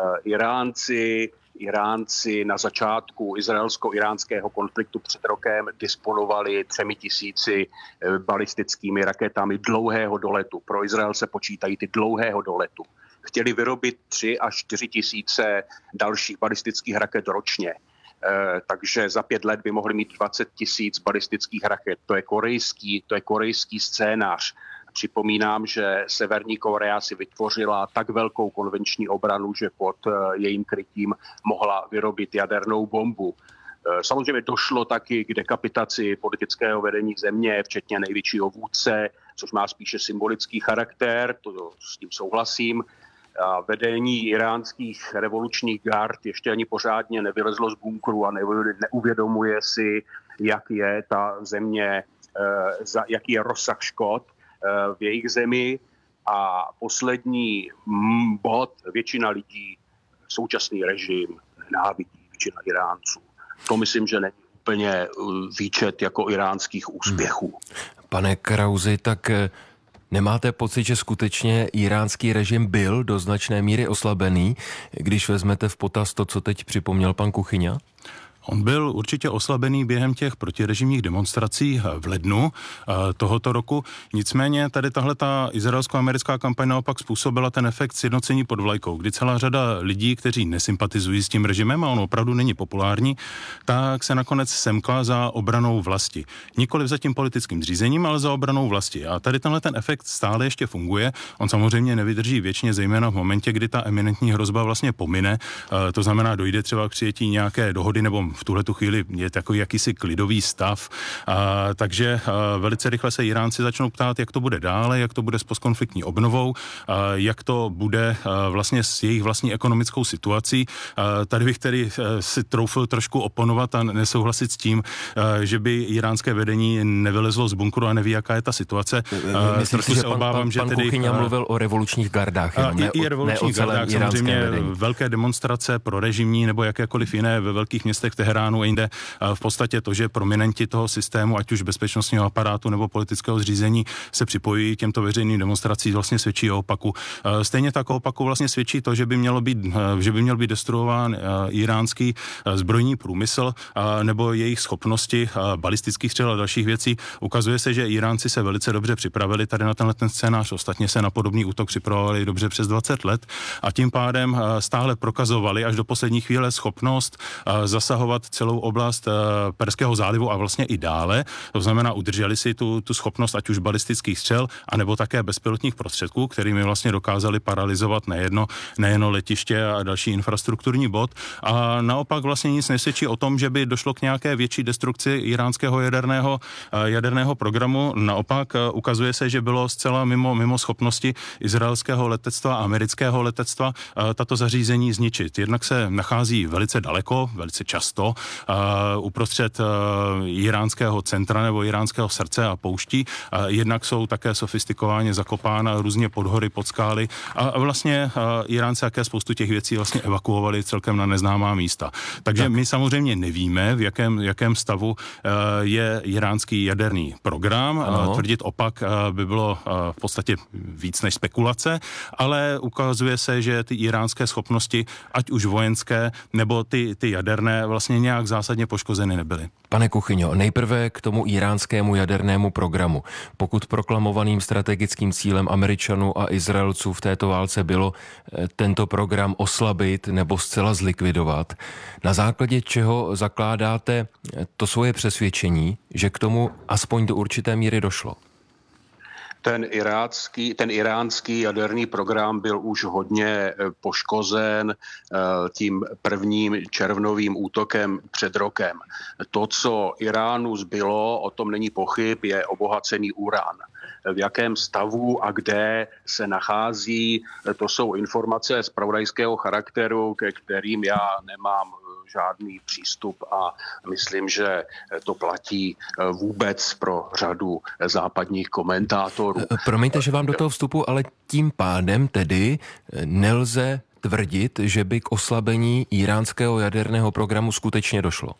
Iránci Iránci na začátku izraelsko-iránského konfliktu před rokem disponovali třemi tisíci balistickými raketami dlouhého doletu. Pro Izrael se počítají ty dlouhého doletu. Chtěli vyrobit tři až čtyři tisíce dalších balistických raket ročně. Eh, takže za pět let by mohli mít dvacet tisíc balistických raket. To je korejský, to je korejský scénář. Připomínám, že Severní Korea si vytvořila tak velkou konvenční obranu, že pod jejím krytím mohla vyrobit jadernou bombu. Samozřejmě došlo taky k dekapitaci politického vedení země, včetně největšího vůdce, což má spíše symbolický charakter, to s tím souhlasím. A vedení iránských revolučních gard ještě ani pořádně nevylezlo z bunkru a neuvědomuje si, jak je ta země, jaký je rozsah škod v jejich zemi. A poslední bod, většina lidí, současný režim nenávidí, většina Iránců. To myslím, že není úplně výčet jako iránských úspěchů. Pane Krausi, tak nemáte pocit, že skutečně iránský režim byl do značné míry oslabený, když vezmete v potaz to, co teď připomněl pan Kuchyňa? On byl určitě oslabený během těch protirežimních demonstrací v lednu tohoto roku. Nicméně tady tahle ta izraelsko-americká kampaň naopak způsobila ten efekt sjednocení pod vlajkou, kdy celá řada lidí, kteří nesympatizují s tím režimem a on opravdu není populární, tak se nakonec semkla za obranou vlasti. Nikoliv za tím politickým zřízením, ale za obranou vlasti. A tady tenhle ten efekt stále ještě funguje. On samozřejmě nevydrží věčně, zejména v momentě, kdy ta eminentní hrozba vlastně pomine. To znamená, dojde třeba k přijetí nějaké dohody nebo v tuhle tu chvíli je takový jakýsi klidový stav, a, takže a, velice rychle se Iránci začnou ptát, jak to bude dále, jak to bude s postkonfliktní obnovou, a, jak to bude a, vlastně s jejich vlastní ekonomickou situací. A, tady bych tedy a, si troufil trošku oponovat a nesouhlasit s tím, a, že by iránské vedení nevylezlo z bunkru a neví, jaká je ta situace. Myslím si, že pan, obávám, pan, že pan tedy, Kuchyňa mluvil o revolučních gardách. A, ne, i, i revolučních gardách, samozřejmě vedení. Velké demonstrace pro režimní nebo jakékoliv jiné ve velkých městech Teheránu a jinde. V podstatě to, že prominenti toho systému, ať už bezpečnostního aparátu nebo politického zřízení, se připojí těmto veřejným demonstracím, vlastně svědčí o opaku. Stejně tak o opaku vlastně svědčí to, že by mělo být, že by měl být destruován iránský zbrojní průmysl nebo jejich schopnosti balistických střel a dalších věcí. Ukazuje se, že Iránci se velice dobře připravili tady na tenhle ten scénář. Ostatně se na podobný útok připravovali dobře přes dvacet let a tím pádem stále prokazovali až do poslední chvíle schopnost zasahovat celou oblast Perského zálivu a vlastně i dále. To znamená, udrželi si tu, tu schopnost ať už balistických střel, anebo také bezpilotních prostředků, kterými vlastně dokázali paralyzovat nejedno, nejedno letiště a další infrastrukturní bod. A naopak vlastně nic nesvědčí o tom, že by došlo k nějaké větší destrukci iránského jaderného, jaderného programu. Naopak ukazuje se, že bylo zcela mimo, mimo schopnosti izraelského letectva a amerického letectva tato zařízení zničit. Jednak se nachází velice daleko, velice často uh, uprostřed uh, iránského centra nebo iránského srdce a pouští. Uh, jednak jsou také sofistikovaně zakopána různě pod hory, pod skály a vlastně uh, Iránci také spoustu těch věcí vlastně evakuovali celkem na neznámá místa. Takže tak. My samozřejmě nevíme, v jakém, jakém stavu uh, je iránský jaderný program. Uh, tvrdit opak uh, by bylo uh, v podstatě víc než spekulace, ale ukazuje se, že ty iránské schopnosti, ať už vojenské nebo ty, ty jaderné, vlastně nějak zásadně poškozeny nebyly. Pane Kuchyňo, nejprve k tomu iránskému jadernému programu. Pokud proklamovaným strategickým cílem Američanů a Izraelců v této válce bylo tento program oslabit nebo zcela zlikvidovat, na základě čeho zakládáte to svoje přesvědčení, že k tomu aspoň do určité míry došlo? Ten irácký, ten iránský jaderný program byl už hodně poškozen tím prvním červnovým útokem před rokem. To, co Iránu zbylo, o tom není pochyb, je obohacený uran. V jakém stavu a kde se nachází, to jsou informace zpravodajského charakteru, ke kterým já nemám žádný přístup a myslím, že to platí vůbec pro řadu západních komentátorů. Promiňte, že vám do toho vstupu, ale tím pádem tedy nelze tvrdit, že by k oslabení iránského jaderného programu skutečně došlo.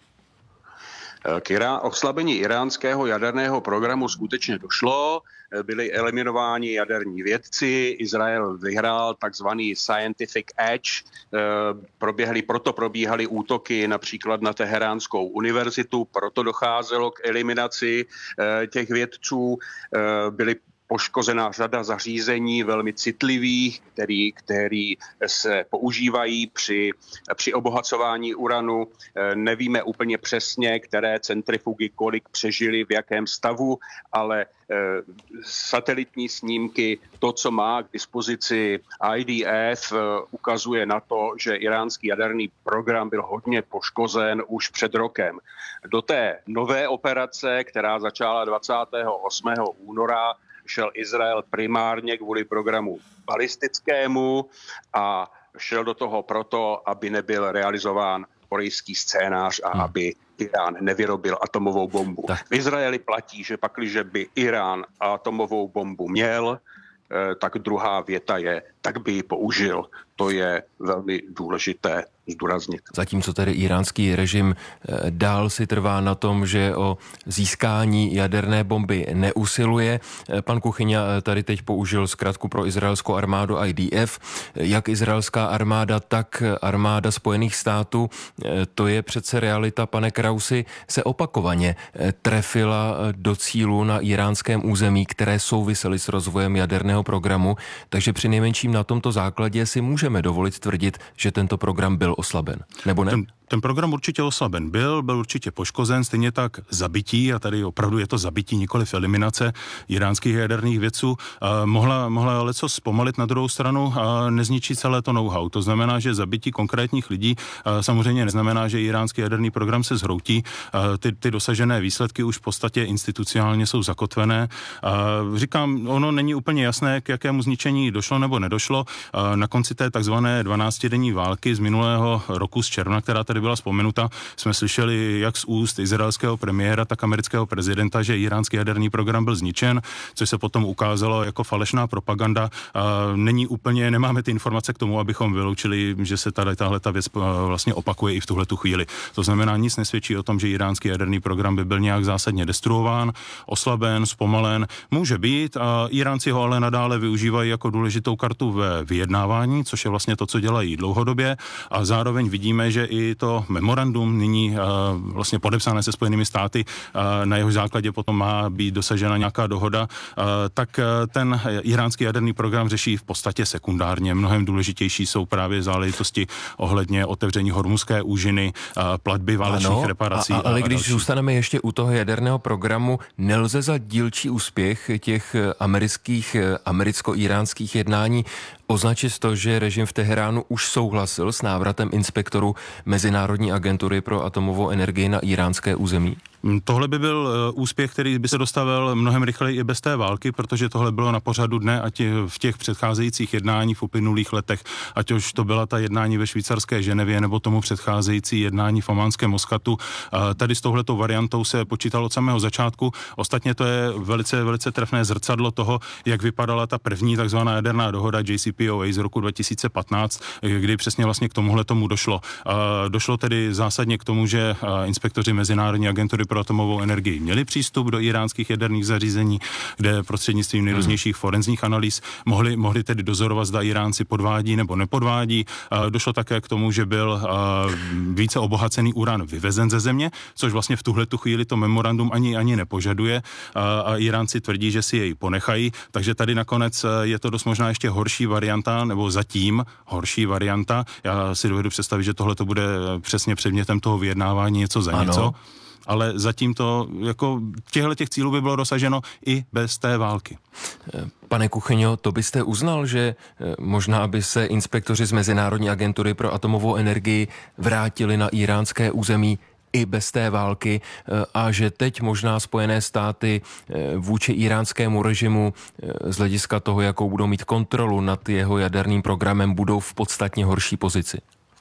K irá- oslabení iránského jaderného programu skutečně došlo, byli eliminováni jaderní vědci, Izrael vyhrál takzvaný scientific edge, proběhly, proto probíhaly útoky například na Teheránskou univerzitu, proto docházelo k eliminaci těch vědců, byly poškozená řada zařízení velmi citlivých, který, který se používají při, při obohacování uranu. Nevíme úplně přesně, které centrifugy kolik přežily, v jakém stavu, ale satelitní snímky, to, co má k dispozici I D F, ukazuje na to, že iránský jaderný program byl hodně poškozen už před rokem. Do té nové operace, která začala dvacátého osmého února, šel Izrael primárně kvůli programu balistickému a šel do toho proto, aby nebyl realizován korejský scénář a hmm. aby Irán nevyrobil atomovou bombu. Tak. V Izraeli platí, že pakliže by Irán atomovou bombu měl, tak druhá věta je, tak by ji použil. To je velmi důležité zdůraznit. Zatímco tedy iránský režim dál si trvá na tom, že o získání jaderné bomby neusiluje. Pan Kuchyňa tady teď použil zkratku pro izraelskou armádu I D F. Jak izraelská armáda, tak armáda Spojených států, to je přece realita, pane Krausi, se opakovaně trefila do cílu na iránském území, které souvisely s rozvojem jaderného programu, takže při nejmenším na tomto základě si můžeme dovolit tvrdit, že tento program byl oslaben, nebo ne? Ten, ten program určitě oslaben byl, byl určitě poškozen, stejně tak zabití, a tady opravdu je to zabití, nikoliv eliminace iránských jaderných vědců, mohla, mohla leco zpomalit, na druhou stranu a nezničit celé to know-how. To znamená, že zabití konkrétních lidí samozřejmě neznamená, že iránský jaderný program se zhroutí. Ty, ty dosažené výsledky už v podstatě institucionálně jsou zakotvené. Říkám, ono není úplně jasné, k jakému zničení došlo nebo nedošlo. Na konci té takzvané dvanáctidenní války z minulého roku z června, která tady byla vzpomenuta, jsme slyšeli jak z úst izraelského premiéra, tak amerického prezidenta, že iránský jaderný program byl zničen, což se potom ukázalo jako falešná propaganda. Není úplně, nemáme ty informace k tomu, abychom vyloučili, že se tady tahle ta věc vlastně opakuje i v tuhletu chvíli. To znamená, nic nesvědčí o tom, že iránský jaderný program by byl nějak zásadně destruován, oslaben, zpomalen. Může být, a Iránci ho ale nadále využívají jako důležitou kartu ve vyjednávání, což je vlastně to, co dělají dlouhodobě, a zároveň vidíme, že i to memorandum nyní vlastně podepsané se Spojenými státy, na jeho základě potom má být dosažena nějaká dohoda, tak ten iránský jaderný program řeší v podstatě sekundárně. Mnohem důležitější jsou právě záležitosti ohledně otevření Hormuzské úžiny, platby válečných ano, reparací. A, a, ale a když další. Zůstaneme ještě u toho jaderného programu, nelze za dílčí úspěch těch amerických, americko-iránských jednání označit to, že režim v Teheránu už souhlasil s návratem inspektorů Mezinárodní agentury pro atomovou energii na iránské území? Tohle by byl úspěch, který by se dostavil mnohem rychleji i bez té války, protože tohle bylo na pořadu dne, ať v těch předcházejících jednáních v uplynulých letech, ať už to byla ta jednání ve švýcarské Ženevě nebo tomu předcházející jednání v ománském Moskatu. Tady s touhletou variantou se počítalo od samého začátku. Ostatně to je velice, velice trefné zrcadlo toho, jak vypadala ta první takzvaná jaderná dohoda J C P O A z roku dva tisíce patnáct, kdy přesně vlastně k tomuhle tomu došlo. Došlo tedy zásadně k tomu, že inspektoři Mezinárodní agentury pro atomovou energii měli přístup do iránských jaderných zařízení, kde prostřednictvím nejrůznějších forenzních analýz mohli, mohli tedy dozorovat, zda Iránci podvádí nebo nepodvádí. Došlo také k tomu, že byl více obohacený uran vyvezen ze země, což vlastně v tuhletu chvíli to memorandum ani ani nepožaduje, a Iránci tvrdí, že si jej ponechají, takže tady nakonec je to dost možná ještě horší varianta, nebo zatím horší varianta. Já si dovedu představit, že tohle to bude přesně předmětem toho vyjednávání něco za ano. něco. Ale zatím to, jako těchto těch cílů by bylo dosaženo i bez té války. Pane Kuchyňo, to byste uznal, že možná by se inspektoři z Mezinárodní agentury pro atomovou energii vrátili na iránské území i bez té války a že teď možná Spojené státy vůči iránskému režimu z hlediska toho, jakou budou mít kontrolu nad jeho jaderným programem, budou v podstatně horší pozici?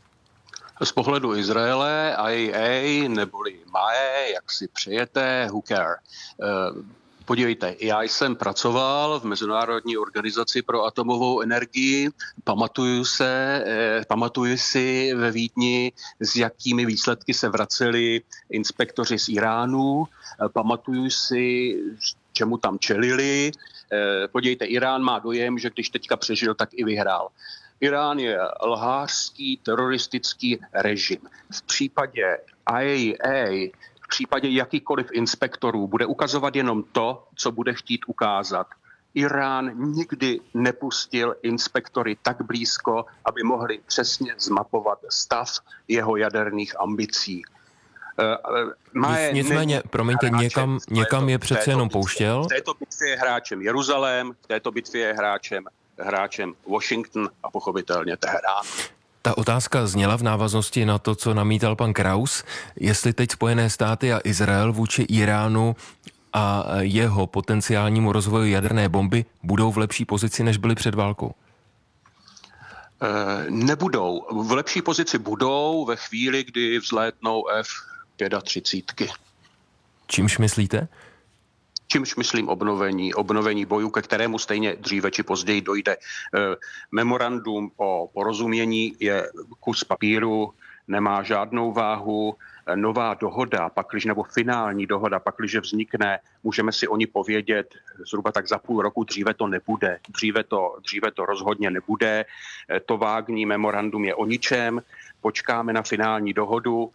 Z pohledu Izraele, I A E A neboli M A E, jak si přejete, who care. Podívejte, já jsem pracoval v Mezinárodní organizaci pro atomovou energii, pamatuju se, pamatuju si ve Vídni, s jakými výsledky se vraceli inspektoři z Iránu, pamatuju si, čemu tam čelili. Podívejte, Irán má dojem, že když teďka přežil, tak i vyhrál. Irán je lhářský teroristický režim. V případě I A E A, v případě jakýkoliv inspektorů, bude ukazovat jenom to, co bude chtít ukázat. Irán nikdy nepustil inspektory tak blízko, aby mohli přesně zmapovat stav jeho jaderných ambicí. Nic, nicméně, promiňte, někam, někam je přece jenom pouštěl? V této bitvě je hráčem Jeruzalém, v této bitvě je hráčem hráčem Washington a pochopitelně Teherán. Ta otázka zněla v návaznosti na to, co namítal pan Kraus, jestli teď Spojené státy a Izrael vůči Iránu a jeho potenciálnímu rozvoji jaderné bomby budou v lepší pozici, než byli před válkou. E, nebudou. V lepší pozici budou ve chvíli, kdy vzlétnou F třicet pět. Čímž myslíte? Čímž myslím obnovení, obnovení bojů, ke kterému stejně dříve či později dojde. Memorandum o porozumění je kus papíru, nemá žádnou váhu. Nová dohoda, pakliže, nebo finální dohoda, pakliže vznikne, můžeme si o ní povědět zhruba tak za půl roku, dříve to nebude. Dříve to, dříve to rozhodně nebude. To vágní memorandum je o ničem. Počkáme na finální dohodu,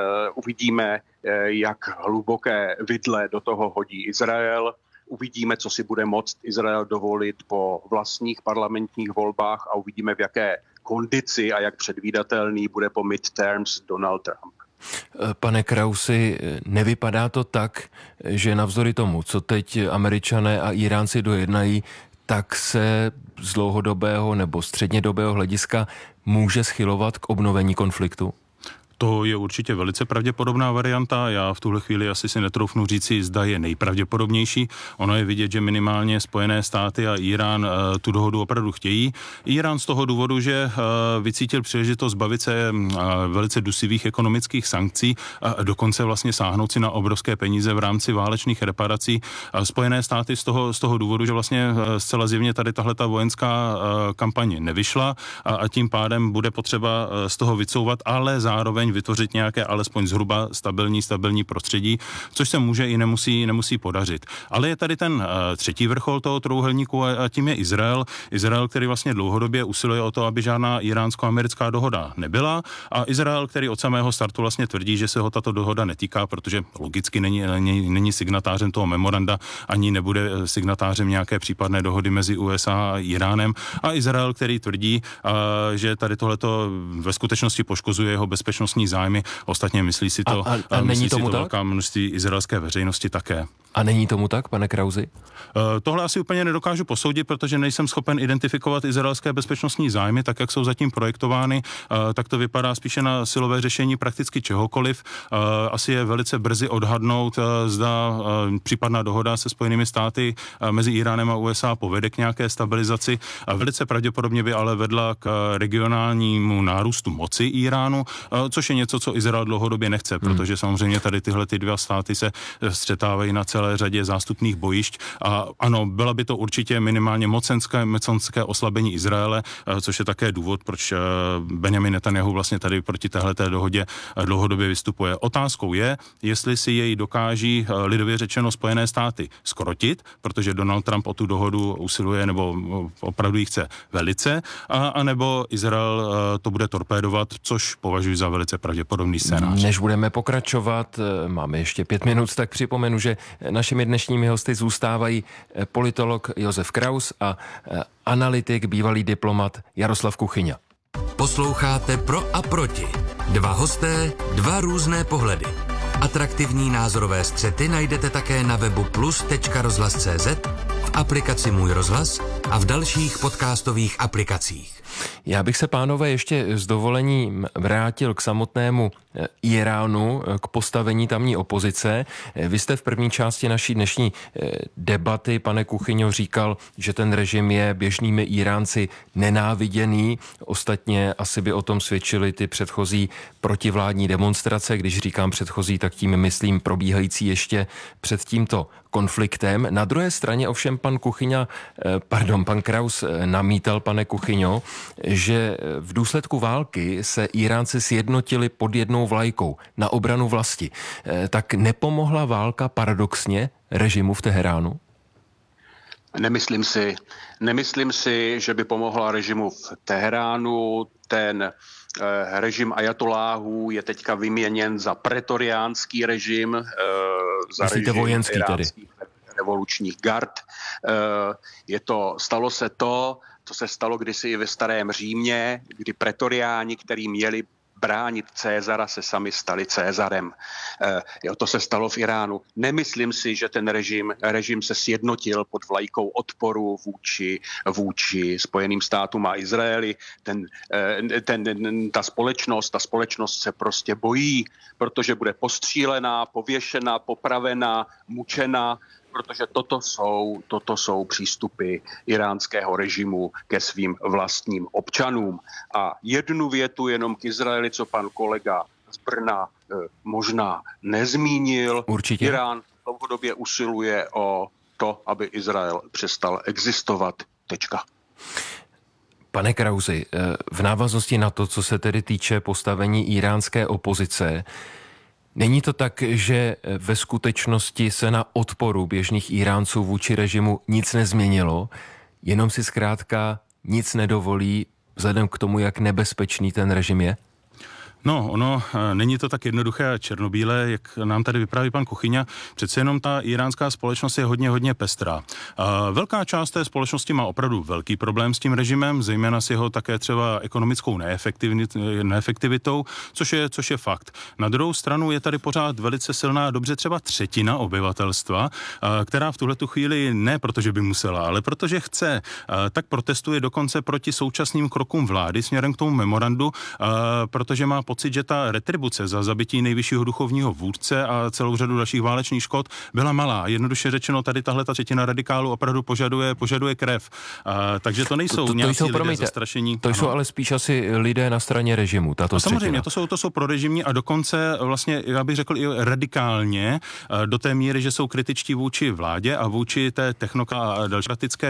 uvidíme, jak hluboké vidle do toho hodí Izrael. Uvidíme, co si bude moct Izrael dovolit po vlastních parlamentních volbách a uvidíme, v jaké kondici a jak předvídatelný bude po midterms Donald Trump. Pane Krausi, nevypadá to tak, že navzdory tomu, co teď Američané a Iránci dojednají, tak se z dlouhodobého nebo střednědobého hlediska může schylovat k obnovení konfliktu? To je určitě velice pravděpodobná varianta. Já v tuhle chvíli asi si netroufnu říci, zda je nejpravděpodobnější. Ono je vidět, že minimálně Spojené státy a Irán uh, tu dohodu opravdu chtějí. Irán z toho důvodu, že uh, vycítil příležitost zbavit se uh, velice dusivých ekonomických sankcí a dokonce vlastně sáhnout si na obrovské peníze v rámci válečných reparací. Uh, Spojené státy z toho, z toho důvodu, že vlastně uh, zcela zjevně tady tahleta vojenská uh, kampaně nevyšla a, a tím pádem bude potřeba uh, z toho vycouvat, ale zároveň vytvořit nějaké alespoň zhruba stabilní, stabilní prostředí, což se může i nemusí, nemusí podařit. Ale je tady ten uh, třetí vrchol toho trouhelníku a, a tím je Izrael. Izrael, který vlastně dlouhodobě usiluje o to, aby žádná iránsko-americká dohoda nebyla, a Izrael, který od samého startu vlastně tvrdí, že se ho tato dohoda netýká, protože logicky není, není, není signatářem toho memoranda, ani nebude signatářem nějaké případné dohody mezi U S A a Iránem. A Izrael, který tvrdí, uh, že tady tohleto ve skutečnosti poškozuje jeho bezpečnostní zájmy. Ostatně myslí si to, a, a, a myslí není tomu si to tak? velká množství izraelské veřejnosti také. A není tomu tak, pane Krausi? Uh, tohle asi úplně nedokážu posoudit, protože nejsem schopen identifikovat izraelské bezpečnostní zájmy, tak jak jsou zatím projektovány, uh, tak to vypadá spíše na silové řešení prakticky čehokoliv. Uh, asi je velice brzy odhadnout, uh, zda uh, případná dohoda se Spojenými státy uh, mezi Iránem a U S A povede k nějaké stabilizaci. Uh, velice pravděpodobně by ale vedla k uh, regionálnímu nárůstu moci Iránu, uh, což je něco, co Izrael dlouhodobě nechce, hmm. protože samozřejmě tady tyhle ty dva státy se střetávají na celé řadě zástupných bojišť. A ano, byla by to určitě minimálně mocenské, mocenské oslabení Izraele, což je také důvod, proč Benjamin Netanyahu vlastně tady proti téhleté dohodě dlouhodobě vystupuje. Otázkou je, jestli si jej dokáží lidově řečeno Spojené státy skrotit, protože Donald Trump o tu dohodu usiluje nebo opravdu ji chce velice, a, a nebo Izrael to bude torpédovat, což považuji za velice pravděpodobný scénář. Než budeme pokračovat, máme ještě pět minut, tak připomenu, že našimi dnešními hosty zůstávají politolog Josef Kraus a analytik, bývalý diplomat Jaroslav Kuchyňa. Posloucháte Pro a proti. Dva hosté, dva různé pohledy. Atraktivní názorové střety najdete také na webu plus tečka rozhlas tečka cé zet, v aplikaci Můj rozhlas a v dalších podcastových aplikacích. Já bych se, pánové, ještě s dovolením vrátil k samotnému Iránu, k postavení tamní opozice. Vy jste v první části naší dnešní debaty, pane Kuchyňo, říkal, že ten režim je běžnými Iránci nenáviděný. Ostatně asi by o tom svědčily ty předchozí protivládní demonstrace. Když říkám předchozí, tak tím myslím probíhající ještě před tímto konfliktem. Na druhé straně ovšem pan Kuchyňa, pardon, pan Kraus namítal, pane Kuchyňo, že v důsledku války se Iránci sjednotili pod jednou vlajkou na obranu vlasti. Tak nepomohla válka paradoxně režimu v Teheránu? Nemyslím si. Nemyslím si, že by pomohla režimu v Teheránu. Ten eh, režim ajatoláhů je teďka vyměněn za pretoriánský režim, eh, za Myslíte režim vojenský tedy? revolučních gard. Eh, je to, stalo se to, co se stalo kdysi i ve Starém Římě, kdy pretoriáni, který měli bránit Cézara, se sami stali Cézarem. E, jo, to se stalo v Iránu. Nemyslím si, že ten režim, režim se sjednotil pod vlajkou odporu vůči, vůči Spojeným státům a Izraeli. Ten, e, ten, ta společnost, ta společnost se prostě bojí, protože bude postřílená, pověšená, popravená, mučena, protože toto jsou, toto jsou přístupy iránského režimu ke svým vlastním občanům. A jednu větu jenom k Izraeli, co pan kolega z Brna eh, možná nezmínil. Určitě. Irán dlouhodobě usiluje o to, aby Izrael přestal existovat. Tečka. Pane Krausi, v návaznosti na to, co se tedy týče postavení iránské opozice, není to tak, že ve skutečnosti se na odporu běžných Iránců vůči režimu nic nezměnilo, jenom si zkrátka nic nedovolí vzhledem k tomu, jak nebezpečný ten režim je? No, ono není to tak jednoduché a černobílé, jak nám tady vypráví pan Kuchyňa. Přece jenom ta iránská společnost je hodně, hodně pestrá. A velká část té společnosti má opravdu velký problém s tím režimem, zejména s jeho také třeba ekonomickou neefektivitou, což je, což je fakt. Na druhou stranu je tady pořád velice silná, dobře třeba třetina obyvatelstva, která v tuhletu chvíli ne protože by musela, ale protože chce, tak protestuje dokonce proti současným krokům vlády směrem k tomu memorandu, protože má pocit, že ta retribuce za zabití nejvyššího duchovního vůdce a celou řadu dalších válečných škod byla malá. Jednoduše řečeno, tady tahle ta třetina radikálů opravdu požaduje, požaduje krev. A, takže to nejsou to, to, to nějací jsou, lidé promiňte, zastrašení. To ano. Jsou ale spíš asi lidé na straně režimu, tato a samozřejmě, to jsou, to jsou prorežimní a dokonce vlastně, já bych řekl, i radikálně do té míry, že jsou kritičtí vůči vládě a vůči té technokratické